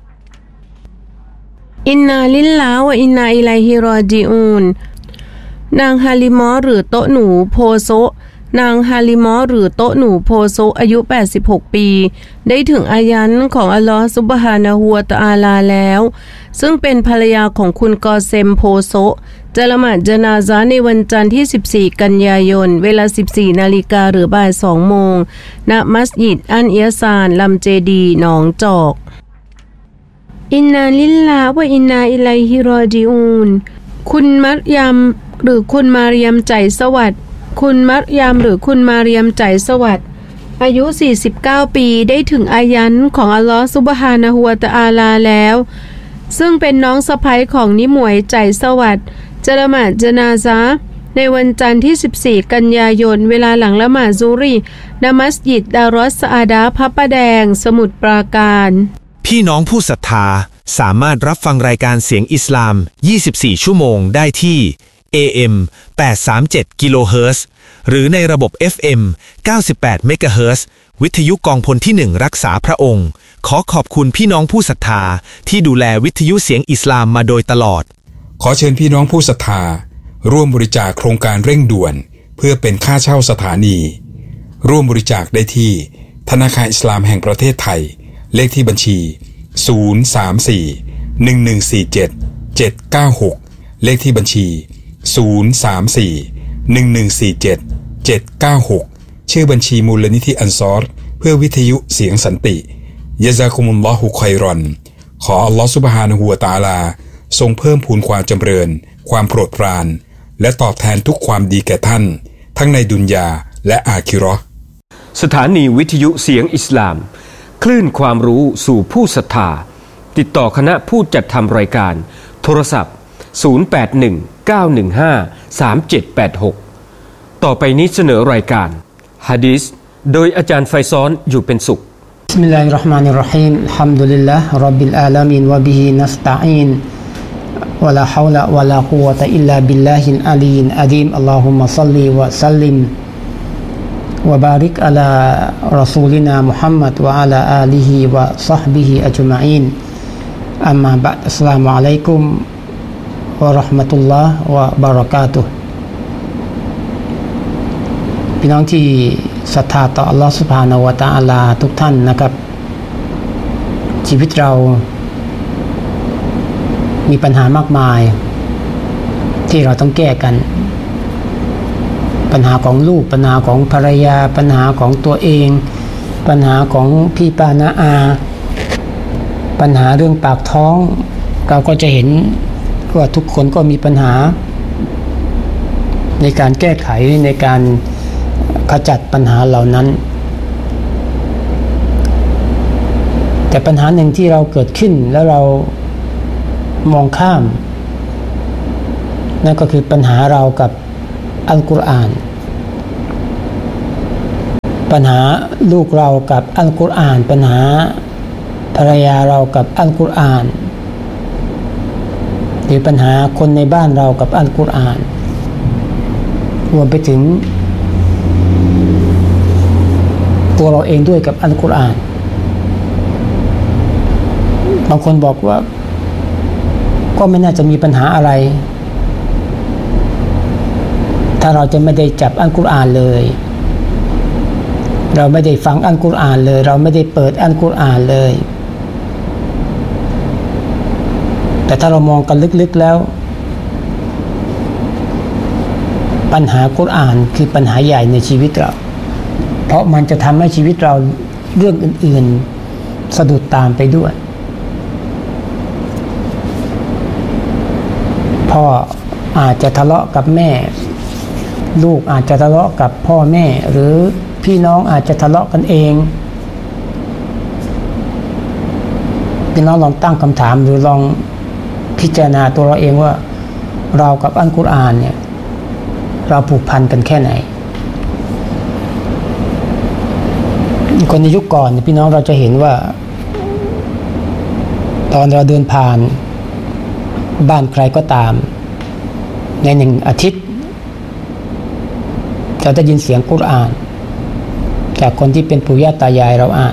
อินนาลิลลาฮ์วะอินนาอิลัยฮิรอญิอูนนางฮาลิมอหรือโตหนูโพโซนางฮาลิมอหรือโตหนูโพโซอายุแปดสิบหกปีได้ถึงอายันของอัลลอฮฺซุบฮานะฮูวะตะอาลาแล้วซึ่งเป็นภรรยาของคุณกอเซมโพโซจะละหมาดญะนาซะห์ในวันจันทร์ที่สิบสี่กันยายนเวลา สิบสี่นาฬิกาหรือบ่ายสองโมงณมัสยิดอันเอียซานลำเจดีหนองจอกอินนาลิลลาฮ์วะอินนาอิลัยฮิรอญิอูนคุณมัรยมหรือคุณมาเรียมใจสวัสดิ์คุณมัรยมหรือคุณมาเรียมใจสวัสดิ์อายุสี่สิบเก้าปีได้ถึงอายันของอัลลอฮฺซุบฮานะฮูวะตะอาลาแล้วซึ่งเป็นน้องสะใภ้ของนิมวยใจสวัสดิ์จะละหมาดญะนาซะห์ในวันจันทร์ที่สิบสี่กันยายนเวลาหลังละหมาดซุรีณมัสยิดดารอสอาดาพระประแดงสมุทรปราการพี่น้องผู้ศรัทธาสามารถรับฟังรายการเสียงอิสลามยี่สิบสี่ชั่วโมงได้ที่ เอ เอ็ม แปดร้อยสามสิบเจ็ด กิโลเฮิรตซ์หรือในระบบ เอฟ เอ็ม เก้าสิบแปด เมกะเฮิรตซ์วิทยุกองพลที่หนึ่งรักษาพระองค์ขอขอบคุณพี่น้องผู้ศรัทธาที่ดูแลวิทยุเสียงอิสลามมาโดยตลอดขอเชิญพี่น้องผู้ศรัทธาร่วมบริจาคโครงการเร่งด่วนเพื่อเป็นค่าเช่าสถานีร่วมบริจาคได้ที่ธนาคารอิสลามแห่งประเทศไทยเลขที่บัญชีศูนย์ สาม สี่ หนึ่ง หนึ่ง สี่ เจ็ด เจ็ด เก้า หกเลขที่บัญชีศูนย์ สาม สี่ หนึ่ง หนึ่ง สี่ เจ็ด เจ็ด เก้า หกชื่อบัญชีมูลนิธิอันซอรเพื่อวิทยุเสียงสันติยะซากุมุลลอฮุค็อยรอนขออัลลอฮฺซุบฮานะฮูวะตะอาลาทรงเพิ่มพูนความจำเริญความโปรดปรานและตอบแทนทุกความดีแก่ท่านทั้งในดุนยาและอาคิเราะห์สถานีวิทยุเสียงอิสลามคลื่นความรู้สู่ผู้ศรัทธาติดต่อคณะผู้จัดทำรายการโทรศัพท์ศูนย์ แปด หนึ่ง เก้า หนึ่ง ห้า สาม เจ็ด แปด หกต่อไปนี้เสนอรายการหะดีษโดยอาจารย์ไฟซ้อนอยู่เป็นสุขบิสมิลลาฮิรเราะห์มานิรเราะฮีมอัลฮัมดุลิลลาฮ์ร็อบบิลอาลามีนวะบิฮินัสตะอีนวะลาฮาวละวะลากุวะตะอิลลาบิลลาฮิลอาลีลอะดีมอัลลอฮุมมะศ็อลลิวะซัลลิมวะบาริกอะลารอซูลินามุฮัมมัดวะอะลาอาลิฮิวะศอฮบิฮิอัจมะอีนอัมมาบะดอัสสลามุอะลัยกุมวะเราะห์มะตุลลอฮ์วะบะเราะกาตุฮ์พี่น้องที่ศรัทธาต่ออัลลอฮฺซุบฮานะฮูวะตะอาลาทุกท่านนะครับชีวิตเรามีปัญหามากมายที่เราต้องแก้กันปัญหาของลูกปัญหาของภรรยาปัญหาของตัวเองปัญหาของพี่ป้าน้าอาปัญหาเรื่องปากท้องเราก็จะเห็นว่าทุกคนก็มีปัญหาในการแก้ไขในการขจัดปัญหาเหล่านั้นแต่ปัญหาหนึ่งที่เราเกิดขึ้นแล้วเรามองข้ามนั่นก็คือปัญหาเรากับอัลกุรอานปัญหาลูกเรากับอัลกุรอานปัญหาภรรยาเรากับอัลกุรอานหรือปัญหาคนในบ้านเรากับอัลกุรอานรวมไปถึงตัวเราเองด้วยกับอัลกุรอานบางคนบอกว่าก็ไม่น่าจะมีปัญหาอะไรถ้าเราจะไม่ได้จับอัลกุรอานเลยเราไม่ได้ฟังอัลกุรอานเลยเราไม่ได้เปิดอัลกุรอานเลยแต่ถ้าเรามองกันลึกๆแล้วปัญหากุรอานคือปัญหาใหญ่ในชีวิตเราเพราะมันจะทำให้ชีวิตเราเรื่องอื่นๆสะดุดตามไปด้วยพ่ออาจจะทะเลาะกับแม่ลูกอาจจะทะเลาะกับพ่อแม่หรือพี่น้องอาจจะทะเลาะกันเองพี่น้องลองตั้งคำถามหรือลองพิจารณาตัวเราเองว่าเรากับอัลกุรอานเนี่ยเราผูกพันกันแค่ไหนคนในยุคก่อนพี่น้องเราจะเห็นว่าตอนเราเดินผ่านบ้านใครก็ตามในหนึ่งอาทิตย์เราจะยินเสียงกุรอานจากคนที่เป็นปู่ย่าตายายเราอ่าน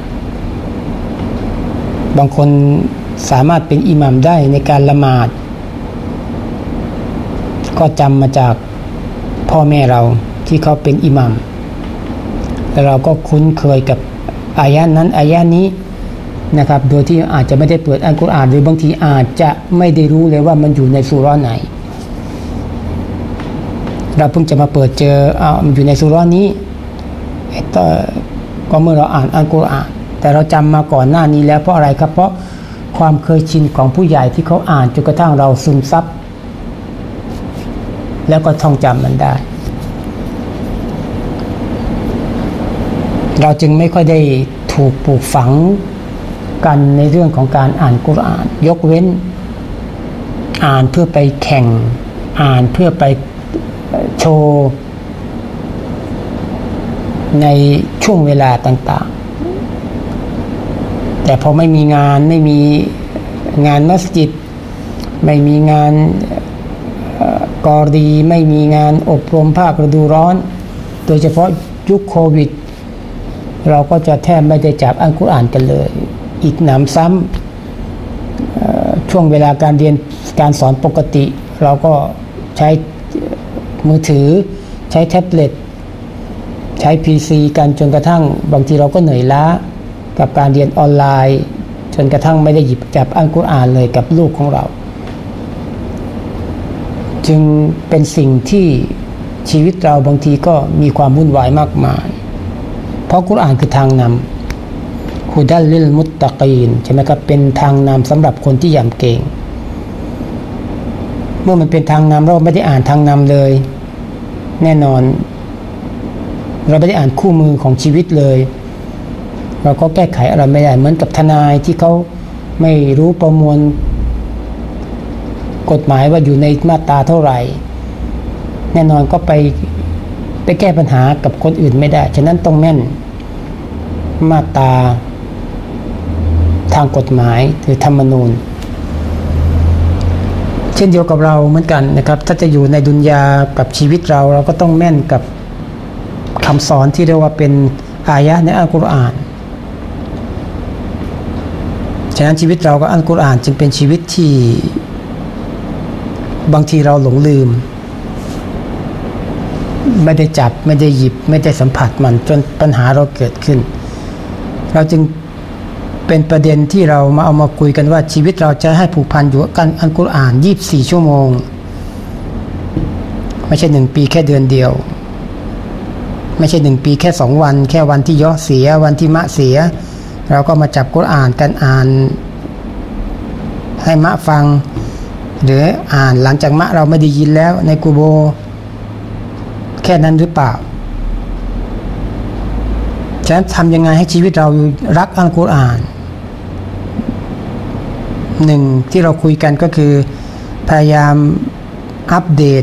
บางคนสามารถเป็นอิหมัมได้ในการละหมาดก็จำมาจากพ่อแม่เราที่เขาเป็นอิหมัมแล้วเราก็คุ้นเคยกับอายะห์นั้นอายะห์นี้นะครับโดยที่อาจจะไม่ได้เปิดอัลกุรอานหรือบางทีอาจจะไม่ได้รู้เลยว่ามันอยู่ในซูเราะห์ไหนเราเพิ่งจะมาเปิดเจอเอามันอยู่ในซูเราะห์นี้ก็เมื่อเราอ่านอัลกุรอานแต่เราจำมาก่อนหน้านี้แล้วเพราะอะไรครับเพราะความเคยชินของผู้ใหญ่ที่เขาอ่านจนกระทั่งเราซึมซับแล้วก็ท่องจำมันได้เราจึงไม่ค่อยได้ถูกปลูกฝังกันในเรื่องของการอ่านกุรอานยกเว้นอ่านเพื่อไปแข่งอ่านเพื่อไปโชว์ในช่วงเวลาต่างๆแต่พอไม่มีงานไม่มีงานมัสยิดไม่มีงานกอรีไม่มีงานอบรมภาคฤดูร้อนโดยเฉพาะยุคโควิดเราก็จะแทบไม่ได้จับอัลกุรอานกันเลยอีกหนำซ้ำช่วงเวลาการเรียนการสอนปกติเราก็ใช้มือถือใช้แท็บเล็ตใช้ พี ซี กันจนกระทั่งบางทีเราก็เหนื่อยล้ากับการเรียนออนไลน์จนกระทั่งไม่ได้หยิบจับอัลกุรอานเลยกับลูกของเราจึงเป็นสิ่งที่ชีวิตเราบางทีก็มีความวุ่นวายมากมายเพราะกุรอานคือทางนำฮุดัลลิลมุตตะกีนใช่ไหมครับเป็นทางนำสำหรับคนที่ยำเกรงเมื่อมันเป็นทางนำเราไม่ได้อ่านทางนำเลยแน่นอนเราไม่ได้อ่านคู่มือของชีวิตเลยเราก็แก้ไขอะไรไม่ได้เหมือนกับทนายที่เขาไม่รู้ประมวลกฎหมายว่าอยู่ในมาตราเท่าไหร่แน่นอนก็ไปไปแก้ปัญหากับคนอื่นไม่ได้ฉะนั้นต้องแม่นมาตราทางกฎหมายหรือธรรมนูญเช่นเดียวกับเราเหมือนกันนะครับถ้าจะอยู่ในดุนยากับชีวิตเราเราก็ต้องแม่นกับคำสอนที่เรียกว่าเป็นอายะห์ในอัลกุรอานฉะนั้นชีวิตเรากับอัลกุรอานจึงเป็นชีวิตที่บางทีเราหลงลืมไม่ได้จับไม่ได้หยิบไม่ได้สัมผัสมันจนปัญหาเราเกิดขึ้นเราจึงเป็นประเด็นที่เรามาเอามาคุยกันว่าชีวิตเราจะให้ผูกพันอยู่กับอัลกุรอานยี่สิบสี่ชั่วโมงไม่ใช่หนึ่งปีแค่เดือนเดียวไม่ใช่หนึ่งปีแค่สองวันแค่วันที่ยอเสียวันที่มะเสียเราก็มาจับกุรอานกันอ่านให้มะฟังหรืออ่านหลังจากมะเราไม่ได้ยินแล้วในกุโบร์แค่นั้นหรือเปล่าฉะนั้นทำยังไงให้ชีวิตเรารักอัลกุรอานหนึ่งที่เราคุยกันก็คือพยายามอัปเดต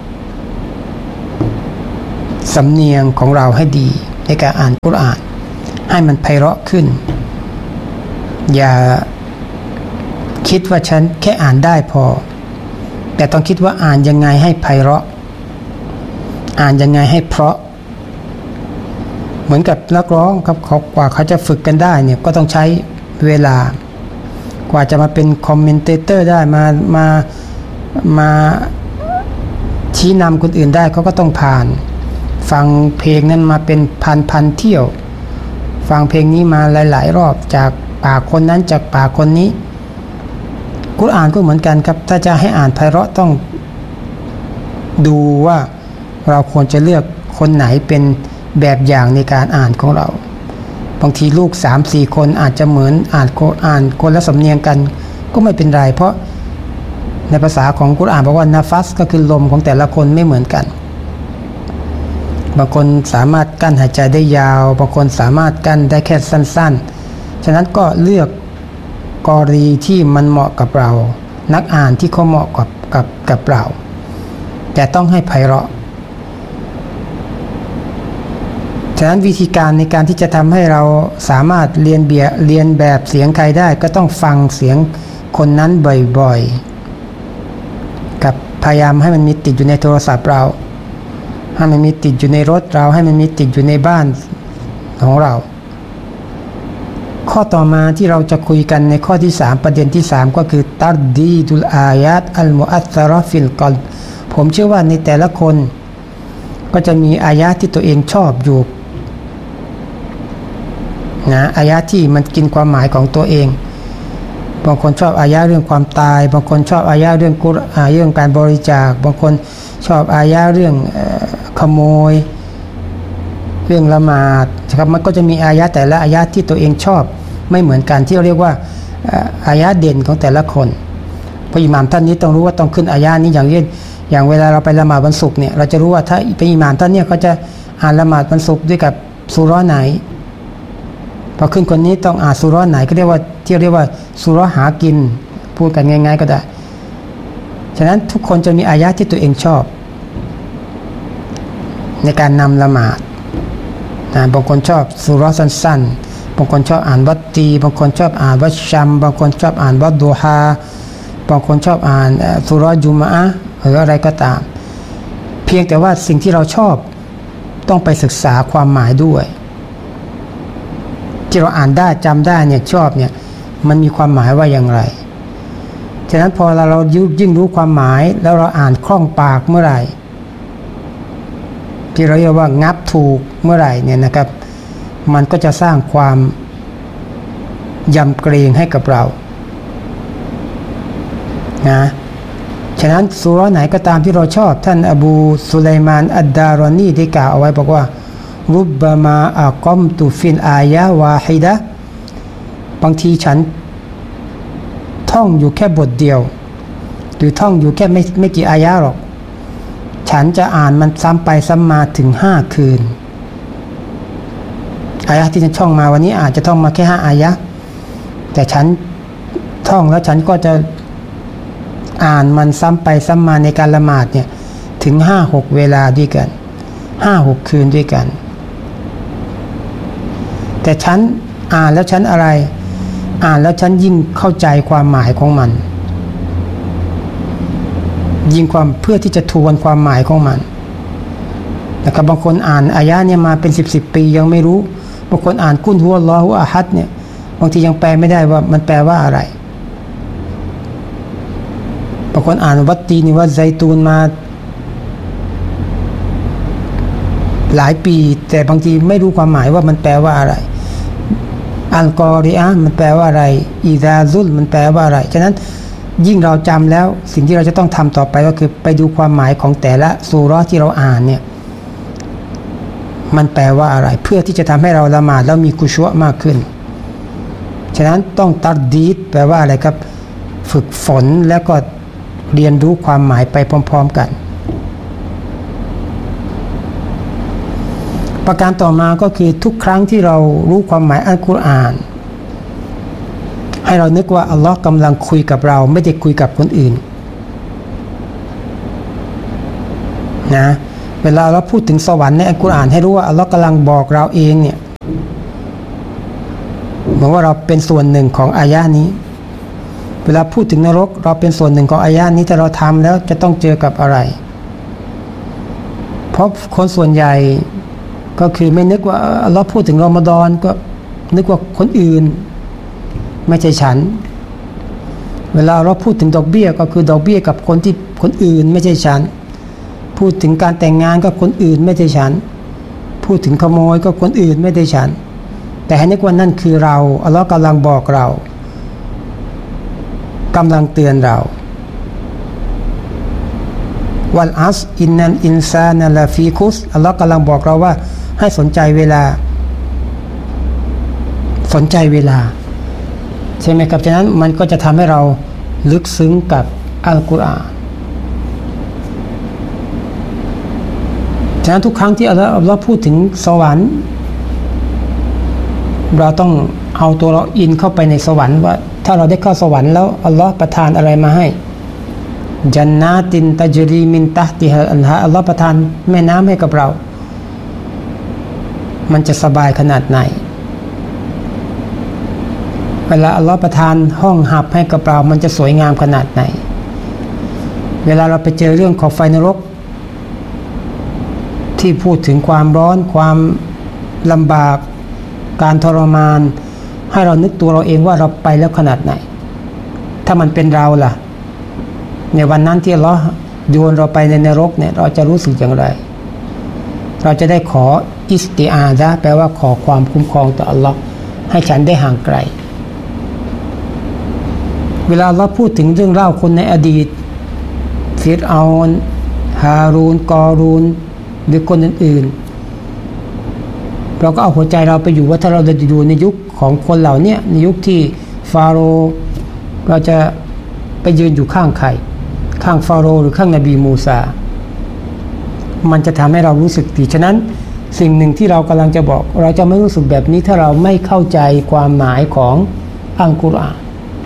สำเนียงของเราให้ดีในการอ่านกุรอานให้มันไพเราะขึ้นอย่าคิดว่าฉันแค่อ่านได้พอแต่ต้องคิดว่าอ่านยังไงให้ไพเราะอ่านยังไงให้เพราะเหมือนกับนักร้องครับเขากว่าเขาจะฝึกกันได้เนี่ยก็ต้องใช้เวลากว่าจะมาเป็นคอมเมนเตเตอร์ได้มามามาชี้นำคนอื่นได้เขาก็ต้องผ่านฟังเพลงนั้นมาเป็นพันพันเที่ยวฟังเพลงนี้มาหลายๆรอบจากปากคนนั้นจากปากคนนี้กุรอานก็เหมือนกันครับถ้าจะให้อ่านไพเราะต้องดูว่าเราควรจะเลือกคนไหนเป็นแบบอย่างในการอ่านของเราบางทีลูก สามสี่ คนอาจจะเหมือนอ่านอ่านคนละสำเนียงกันก็ไม่เป็นไรเพราะในภาษาของกุรอานบอกว่านาฟัสก็คือลมของแต่ละคนไม่เหมือนกันบางคนสามารถกั้นหายใจได้ยาวบางคนสามารถกั้นได้แค่สั้นๆฉะนั้นก็เลือกกรณีที่มันเหมาะกับเรานักอ่านที่เขาเหมาะกับกับกับเราแต่ต้องให้ไพเราะฉะนั้นวิธีการในการที่จะทำให้เราสามารถเรียนเบียเรียนแบบเสียงใครได้ก็ต้องฟังเสียงคนนั้นบ่อยๆกับพยายามให้มันมีติดอยู่ในโทรศัพท์เราให้มันมีติดอยู่ในรถเราให้มันมีติดอยู่ในบ้านของเราข้อต่อมาที่เราจะคุยกันในข้อที่สามประเด็นที่สามก็คือตัรดีดุลอายาตอัลมุอัสซะเราะฟิลกอลบผมเชื่อว่าในแต่ละคนก็จะมีอายะที่ตัวเองชอบอยู่นะอายะที่มันกินความหมายของตัวเองบางคนชอบอายะเรื่องความตายบางคนชอบอายะเรื่องกุรอานเรื่องการบริจาคบางคนชอบอายะเรื่องเอ่อขโมยเรื่องละหมาดนะครับมันก็จะมีอายะแต่ละอายะที่ตัวเองชอบไม่เหมือนกันที่เราเรียกว่าอายะเด่นของแต่ละคนพระอิหม่ามท่านนี้ต้องรู้ว่าต้องขึ้นอายะนี้อย่างเช่นอย่างเวลาเราไปละหมาดวันศุกร์เนี่ยเราจะรู้ว่าถ้าเป็นอิหม่ามท่านเนี่ยเขาจะอ่านละหมาดวันศุกร์ด้วยกับซูเราะห์ไหนพอขึ้นคนนี้ต้องอ่านซูเราะห์ไหนก็เรียกว่าที่เรียกว่าซูเราะห์หากินพูดกันง่ายๆก็ได้ฉะนั้นทุกคนจะมีอายะที่ตัวเองชอบในการนำละหมาดนะบางคนชอบซูเราะห์สั้นๆบางคนชอบอ่านวัตตีบางคนชอบอ่านวัชชัมบางคนชอบอ่านวัดดูฮาบางคนชอบอ่านซูเราะห์จุมอะห์หรืออะไรก็ตามเพียงแต่ว่าสิ่งที่เราชอบต้องไปศึกษาความหมายด้วยที่เราอ่านได้จำได้เนี่ยชอบเนี่ยมันมีความหมายว่าอย่างไรฉะนั้นพอเราเรายิ่งรู้ความหมายแล้วเราอ่านคล่องปากเมื่อไหร่ที่เราเรียกว่างับถูกเมื่อไหร่เนี่ยนะครับมันก็จะสร้างความยำเกรงให้กับเรานะฉะนั้นซูเราะห์ไหนก็ตามที่เราชอบท่านอบูซุลัยมานอัดดารอนีได้กล่าวเอาไว้บอกว่ารุบบะมาอักอมตุฟิลอายะวาฮิดะบางทีฉันท่องอยู่แค่บทเดียวหรือท่องอยู่แค่ไม่ไม่กี่อายะหรอกฉันจะอ่านมันซ้ำไปซ้ำมาถึงห้าคืนอายะที่ฉันท่องมาวันนี้อาจจะท่องมาแค่ห้าอายะแต่ฉันท่องแล้วฉันก็จะอ่านมันซ้ำไปซ้ำมาในการละหมาดเนี่ยถึงห้าหกเวลาด้วยกันห้าหกคืนด้วยกันแต่ฉันอ่านแล้วฉันอะไรอ่านแล้วฉันยิ่งเข้าใจความหมายของมันยิ่งความเพื่อที่จะทวนความหมายของมันนะครับบางคนอ่านอายะเนี่ยมาเป็นสิบสิบปียังไม่รู้บางคนอ่านกุลฮุวัลลอฮุอะฮัดเนี่ยบางทียังแปลไม่ได้ว่ามันแปลว่าอะไรบางคนอ่านวัตตีนิวัตไซตูนมาหลายปีแต่บางทีไม่รู้ความหมายว่ามันแปลว่าอะไรอัลกอริอะห์มันแปลว่าอะไรอิซาซุลมันแปลว่าอะไรฉะนั้นยิ่งเราจำแล้วสิ่งที่เราจะต้องทำต่อไปก็คือไปดูความหมายของแต่ละซูเราะห์ที่เราอ่านเนี่ยมันแปลว่าอะไรเพื่อที่จะทำให้เราละหมาดแล้วมีกุชวะมากขึ้นฉะนั้นต้องตัดดีดแปลว่าอะไรครับฝึกฝนแล้วก็เรียนรู้ความหมายไปพร้อมๆกันประการต่อมาก็คือทุกครั้งที่เรารู้ความหมายอัลกุรอานให้เรานึกว่าอัลลอฮ์กำลังคุยกับเราไม่ได้คุยกับคนอื่นนะเวลาเราพูดถึงสวรรค์ในอัลกุรอานให้รู้ว่าอัลลอฮ์กำลังบอกเราเองเนี่ยเหมือนว่าเราเป็นส่วนหนึ่งของอายะห์นี้เวลาพูดถึงนรกเราเป็นส่วนหนึ่งของอายะห์นี้แต่เราทำแล้วจะต้องเจอกับอะไรเพราะคนส่วนใหญ่ก็คือไม่นึกว่าอัลลอฮ์พูดถึงรอมฎอนก็นึกว่าคนอื่นไม่ใช่ฉันเวลาเราพูดถึงดอกเบี้ยก็คือดอกเบี้ยกับคนที่คนอื่นไม่ใช่ฉันพูดถึงการแต่งงานก็คนอื่นไม่ใช่ฉันพูดถึงขโมยก็คนอื่นไม่ใช่ฉันแต่ให้นึกว่านั่นคือเราอัลลอฮ์กำลังบอกเรากำลังเตือนเราวัลอัสอินนัลอินซานะลาฟีคุสอัลลอฮ์กำลังบอกเราว่าให้สนใจเวลาสนใจเวลาใช่ไหมครับฉะนั้นมันก็จะทำให้เราลึกซึ้งกับอัลกุรอานฉะนั้นทุกครั้งที่อัลลอฮ์พูดถึงสวรรค์เราต้องเอาตัวเราอินเข้าไปในสวรรค์ว่าถ้าเราได้เข้าสวรรค์แล้วอัลลอฮ์ประทานอะไรมาให้จันนาตินตัจรีมินตะติฮะอันฮะอัลลอฮ์ประทานแม่น้ำให้กับเรามันจะสบายขนาดไหนเวลาอัลลอฮ์ประทานห้องหับให้กับเรามันจะสวยงามขนาดไหนเวลาเราไปเจอเรื่องของไฟนรกที่พูดถึงความร้อนความลำบากการทรมานให้เรานึกตัวเราเองว่าเราไปแล้วขนาดไหนถ้ามันเป็นเราล่ะในวันนั้นที่อัลเลาะห์โยนเราไปในนรกเนี่ยเราจะรู้สึกอย่างไรเราจะได้ขออิสติอาซะห์แปลว่าขอความคุ้มครองต่ออัลเลาะห์ให้ฉันได้ห่างไกลเวลาเราพูดถึงเรื่องเล่าคนในอดีตฟิรเอานฮารูนกอรูนหรือคนอื่นๆเราก็เอาหัวใจเราไปอยู่ว่าถ้าเราจะอยู่ในยุคของคนเหล่านี้ในยุคที่ฟาโรห์เราจะไปยืนอยู่ข้างใครข้างฟาโรห์หรือข้างนบีมูซามันจะทำให้เรารู้สึกดีฉะนั้นสิ่งหนึ่งที่เรากำลังจะบอกเราจะไม่รู้สึกแบบนี้ถ้าเราไม่เข้าใจความหมายของอัลกุรอาน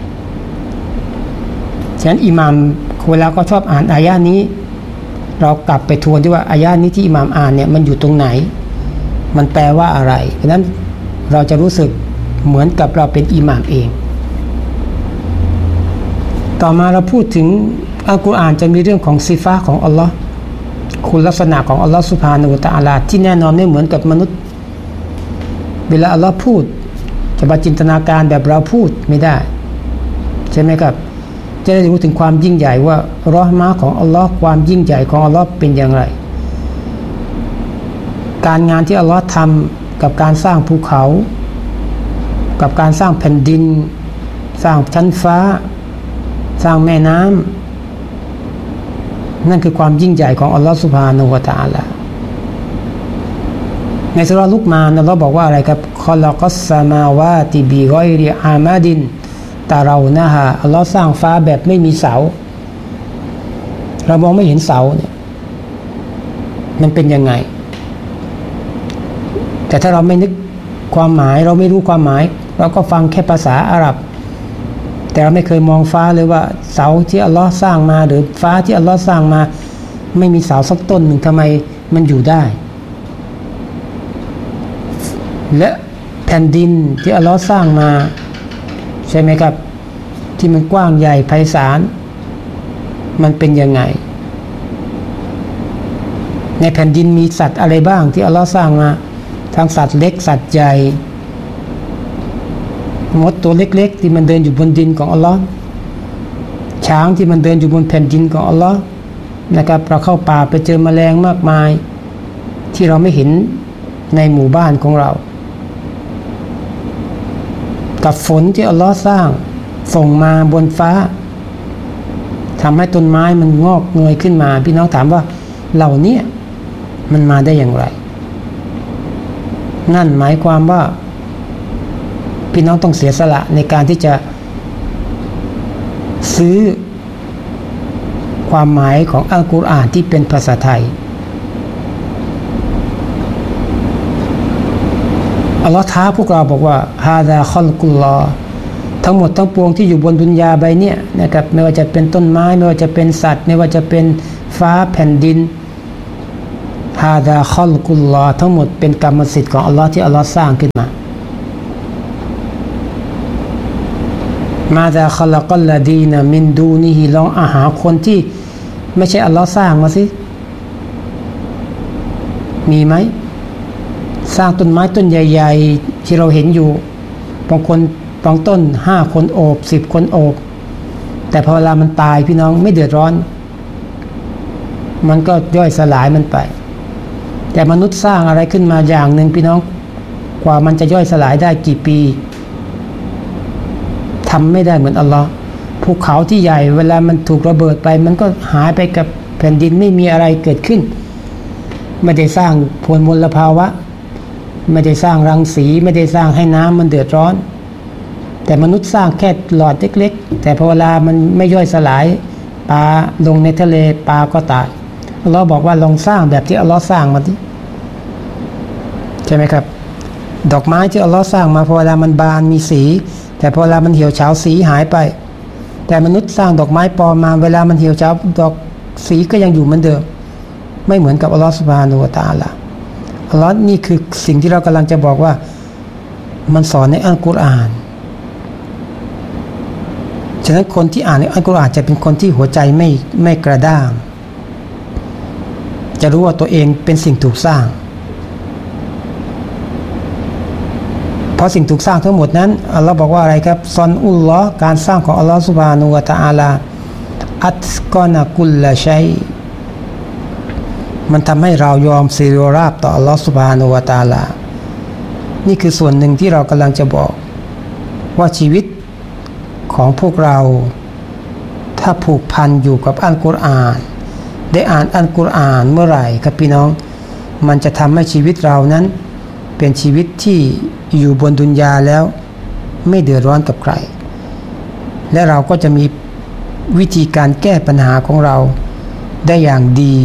ฉะนั้นอิหม่ามเวลาก็ชอบอ่านอายะนี้เรากลับไปทวนที่ว่าอายะนี้ที่อิหม่ามอ่านเนี่ยมันอยู่ตรงไหนมันแปลว่าอะไรฉะนั้นเราจะรู้สึกเหมือนกับเราเป็นอิหม่ามเองต่อมาเราพูดถึงอัลกุรอานจะมีเรื่องของซิฟะห์ของอัลลอฮ์คุณลักษณะของอัลลอฮ์ซุบฮานะฮูวะตะอาลาที่แน่นอนไม่เหมือนกับมนุษย์เวลาอัลลอฮ์พูดจะมาจินตนาการแบบเราพูดไม่ได้ใช่ไหมครับจะได้รู้ถึงความยิ่งใหญ่ว่ารอห์มะห์ของอัลลอฮ์ความยิ่งใหญ่ของอัลลอฮ์เป็นอย่างไรการงานที่อัลลอฮ์ทำกับการสร้างภูเขากับการสร้างแผ่นดินสร้างชั้นฟ้าสร้างแม่น้ำนั่นคือความยิ่งใหญ่ของอัลลอฮ์ซุบฮานะฮูวะตะอาลาในซูเราะห์ลุกมานอัลลอฮ์บอกว่าอะไรครับคอลักัสสมาวาติบิฆอยริอามาดินตาเรานะฮะอัลลอฮ์สร้างฟ้าแบบไม่มีเสาเรามองไม่เห็นเสาเนี่ยมันเป็นยังไงแต่ถ้าเราไม่นึกความหมายเราไม่รู้ความหมายเราก็ฟังแค่ภาษาอาหรับแต่เราไม่เคยมองฟ้าเลยว่าเสาที่อัลลอฮ์สร้างมาหรือฟ้าที่อัลลอฮ์สร้างมาไม่มีเสาสักต้นหนึ่งทำไมมันอยู่ได้และแผ่นดินที่อัลลอฮ์สร้างมาใช่ไหมครับที่มันกว้างใหญ่ไพศาลมันเป็นยังไงในแผ่นดินมีสัตว์อะไรบ้างที่อัลลอฮ์สร้างมาทั้งสัตว์เล็กสัตว์ใหญ่มดตัวเล็กๆที่มันเดินอยู่บนดินของอัลลอฮ์ช้างที่มันเดินอยู่บนแผ่นดินของอัลลอฮ์นะครับเราเข้าป่าไปเจอแมลงมากมายที่เราไม่เห็นในหมู่บ้านของเรากับฝนที่อัลลอฮ์สร้างส่งมาบนฟ้าทำให้ต้นไม้มันงอกเงยขึ้นมาพี่น้องถามว่าเหล่านี้มันมาได้อย่างไรนั่นหมายความว่าพี่น้องต้องเสียสละในการที่จะซื้อความหมายของอัลกุรอานที่เป็นภาษาไทยอัลลอฮ์ท้าพวกเราบอกว่าฮาซาคอลกุลลอฮ์ทั้งหมดทั้งปวงที่อยู่บนดุนยาใบนี้นะครับไม่ว่าจะเป็นต้นไม้ไม่ว่าจะเป็นสัตว์ไม่ว่าจะเป็นฟ้าแผ่นดินฮาซาคอลกุลลอฮ์ทั้งหมดเป็นกรรมสิทธิ์ของอัลลอฮ์ที่อัลลอฮ์สร้างขึ้นมามาซาคอลักัลลดีนะมินดูนีฮิลองอาหาคนที่ไม่ใช่อัลลอฮ์สร้างมาสิมีไหมสร้างต้นไม้ต้นใหญ่ๆที่เราเห็นอยู่บางคนบางต้นห้าคนโอบสิบคนโอบแต่พอเวลามันตายพี่น้องไม่เดือดร้อนมันก็ย่อยสลายมันไปแต่มนุษย์สร้างอะไรขึ้นมาอย่างหนึ่งพี่น้องกว่ามันจะย่อยสลายได้กี่ปีทำไม่ได้เหมือนอัลลอฮ์ภูเขาที่ใหญ่เวลามันถูกระเบิดไปมันก็หายไปกับแผ่นดินไม่มีอะไรเกิดขึ้นไม่ได้สร้างพลมลภาวะไม่ได้สร้างรังสีไม่ได้สร้างให้น้ำมันเดือดร้อนแต่มนุษย์สร้างแค่หลอดเล็กๆแต่พอเวลามันไม่ย่อยสลายปลาลงในทะเลปลาก็ตายอัลลอฮ์บอกว่าลองสร้างแบบที่อัลลอฮ์สร้างมาดิใช่ไหมครับดอกไม้ที่อัลลอฮ์สร้างมาพอเวลามันบานมีสีแต่พอเวลามันเหี่ยวเฉาสีหายไปแต่มนุษย์สร้างดอกไม้ปลอมมาเวลามันเหี่ยวเฉาดอกสีก็ยังอยู่เหมือนเดิมไม่เหมือนกับอัลลอฮ์ซุบฮานะฮูวะตะอาลาอัลลอฮ์นี่คือสิ่งที่เรากำลังจะบอกว่ามันสอนในอัลกุรอานฉะนั้นคนที่อ่านในอัลกุรอานจะเป็นคนที่หัวใจไม่ไม่กระด้างจะรู้ว่าตัวเองเป็นสิ่งถูกสร้างเพราะสิ่งถูกสร้างทั้งหมดนั้นอัลลอฮ์บอกว่าอะไรครับซอนอุลลอฮ์การสร้างของอัลลอฮ์ซุบฮานะฮูวะตะอาลาอัตกอนะกุลละชัยมันทำให้เรายอมสิริราบต่ออัลลอฮ์ซุบฮานะฮูวะตะอาลานี่คือส่วนหนึ่งที่เรากำลังจะบอกว่าชีวิตของพวกเราถ้าผูกพันอยู่กับอัลกุรอานได้อ่านอัลกุรอานเมื่อไหร่ครับพี่น้องมันจะทำให้ชีวิตเรานั้นเป็นชีวิตที่อยู่บนดุนยาแล้วไม่เดือดร้อนกับใครและเราก็จะมีวิธีการแก้ปัญหาของเราได้อย่างดี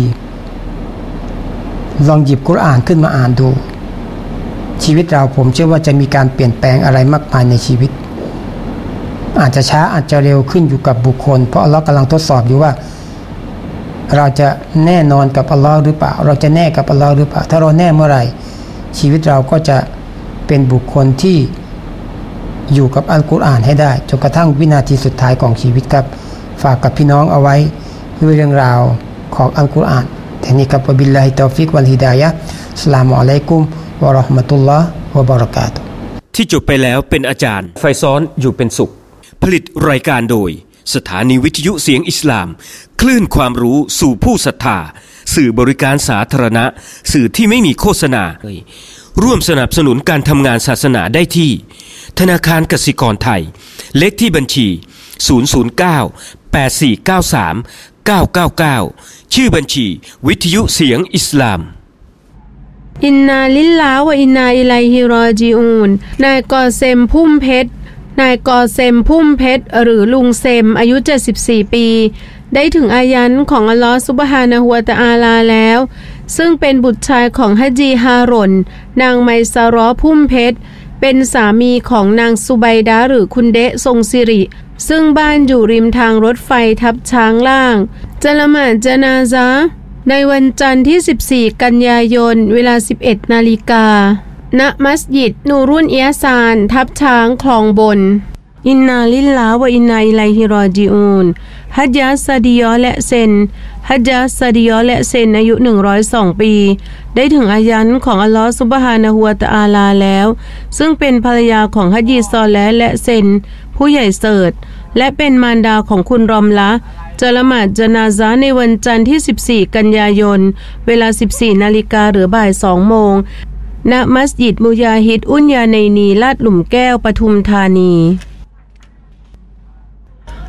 ลองหยิบกุรอานขึ้นมาอ่านดูชีวิตเราผมเชื่อว่าจะมีการเปลี่ยนแปลงอะไรมากมายในชีวิตอาจจะช้าอาจจะเร็วขึ้นอยู่กับบุคคลเพราะอัลเลาะห์กำลังทดสอบอยู่ว่าเราจะแน่นอนกับอัลเลาะห์หรือเปล่าเราจะแน่กับอัลเลาะห์หรือเปล่าถ้าเราแน่เมื่อไหร่ชีวิตเราก็จะเป็นบุคคลที่อยู่กับอัลกุรอานให้ได้จนกระทั่งวินาทีสุดท้ายของชีวิตครับฝากกับพี่น้องเอาไว้ด้วยเรื่องราวของอัลกุรอานท่านี้ครับวะบิลลาฮิตอฟิกวัลฮิดายะฮ์อัสสลามุอะลัยกุมวะเราะห์มะตุลลอฮ์วะบะเราะกาตุฮ์ที่จบไปแล้วเป็นอาจารย์ไฟซ้อนอยู่เป็นสุขผลิตรายการโดยสถานีวิทยุเสียงอิสลามคลื่นความรู้สู่ผู้ศรัทธาสื่อบริการสาธารณะสื่อที่ไม่มีโฆษณาร่วมสนับสนุนการทำงานศาสนาได้ที่ธนาคารกสิกรไทยเลขที่บัญชีศูนย์ ศูนย์ เก้า แปด สี่ เก้า สาม เก้า เก้า เก้าชื่อบัญชีวิทยุเสียงอิสลามอินนาลิลลาฮ์วะอินนาอิลัยฮิรอญิอูนนายกอเซมพุ่มเพชรนายกอเซมพุ่มเพชรหรือลุงเซมอายุเจ็ดสิบสี่ปีได้ถึงอายันของอัลลอฮฺซุบฮานะฮูวะตะอาลาแล้วซึ่งเป็นบุตรชายของฮะจีฮารอนนางไมซารอพุ่มเพชรเป็นสามีของนางซุไบดาหรือคุณเดะทรงสิริซึ่งบ้านอยู่ริมทางรถไฟทับช้างล่างจะละหมาดญะนาซะห์ในวันจันทร์ที่สิบสี่กันยายนเวลา สิบเอ็ดนาฬิกาณมัสยิดนูรุนอิยะซานทับช้างคลองบนอินนาลิลลาฮ์วะอินนาอิลัยฮิรอญิอูนฮัจญะซะดียอและเซนฮัจญะซะดียอและเซนอายุหนึ่งร้อยสองปีได้ถึงอายันของอัลลอฮฺซุบฮานะฮูวะตะอาลาแล้วซึ่งเป็นภรรยาของฮัจญีซอและและเซนผู้ใหญ่เสิร์ชและเป็นมารดาของคุณรอมละจะละหมาดญะนาซะห์ในวันจันทร์ที่สิบสี่กันยายนเวลา สิบสี่นาฬิกาหรือบ่ายสองโมงณมัสยิดมุญาฮิดอุนยาในนีลาดหลุมแก้วปทุมธานี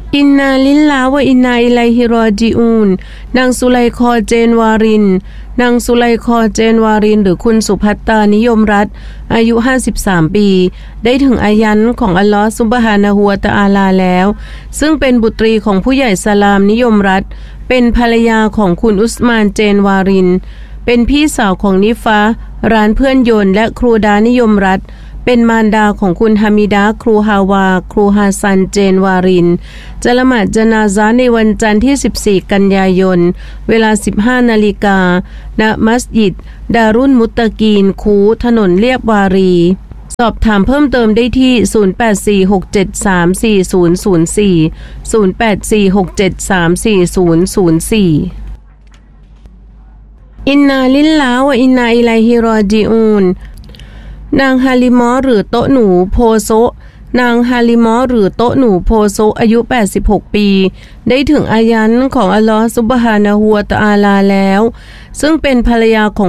อินนาลิลลาฮ์วะอินนาอิลัยฮิรอญิอูนนางสุไลคอเจนวารินนางสุไลคอเจนวารินหรือคุณสุภัตตานิยมรัฐอายุห้าสิบสามปีได้ถึงอายันของอัลลอฮ์ซุบฮานะฮูวะตะอาลาแล้วซึ่งเป็นบุตรีของผู้ใหญ่สลามนิยมรัฐเป็นภรรยาของคุณอุสมานเจนวารินเป็นพี่สาวของนิฟะร้านเพื่อนยนต์และครูดานิยมรัฐเป็นมารดาของคุณฮามิดาครูฮาวาครูฮาซันเจนวารินจะละหมาดญะนาซะห์ในวันจันทร์ที่สิบสี่กันยายนเวลา สิบห้านาฬิกา ณมัสยิดดารุนมุตตะกีนคูถนนเลียบวารีสอบถามเพิ่มเติมได้ที่ศูนย์ แปด สี่ หก เจ็ด สาม สี่ ศูนย์ ศูนย์ สี่ ศูนย์ แปด สี่ หก เจ็ด สาม สี่ ศูนย์ ศูนย์ สี่อินนาลิลลาฮ์วะอินนาอิลัยฮิรอญิอูนนางฮาลิมอหรือโตหนูโพโซนางฮาลิมอหรือโตหนูโพโซอายุแปดสิบหกปีได้ถึงอายันของอัลลอฮฺซุบฮานะฮูวะตะอาลาแล้วซึ่งเป็นภรรยาของ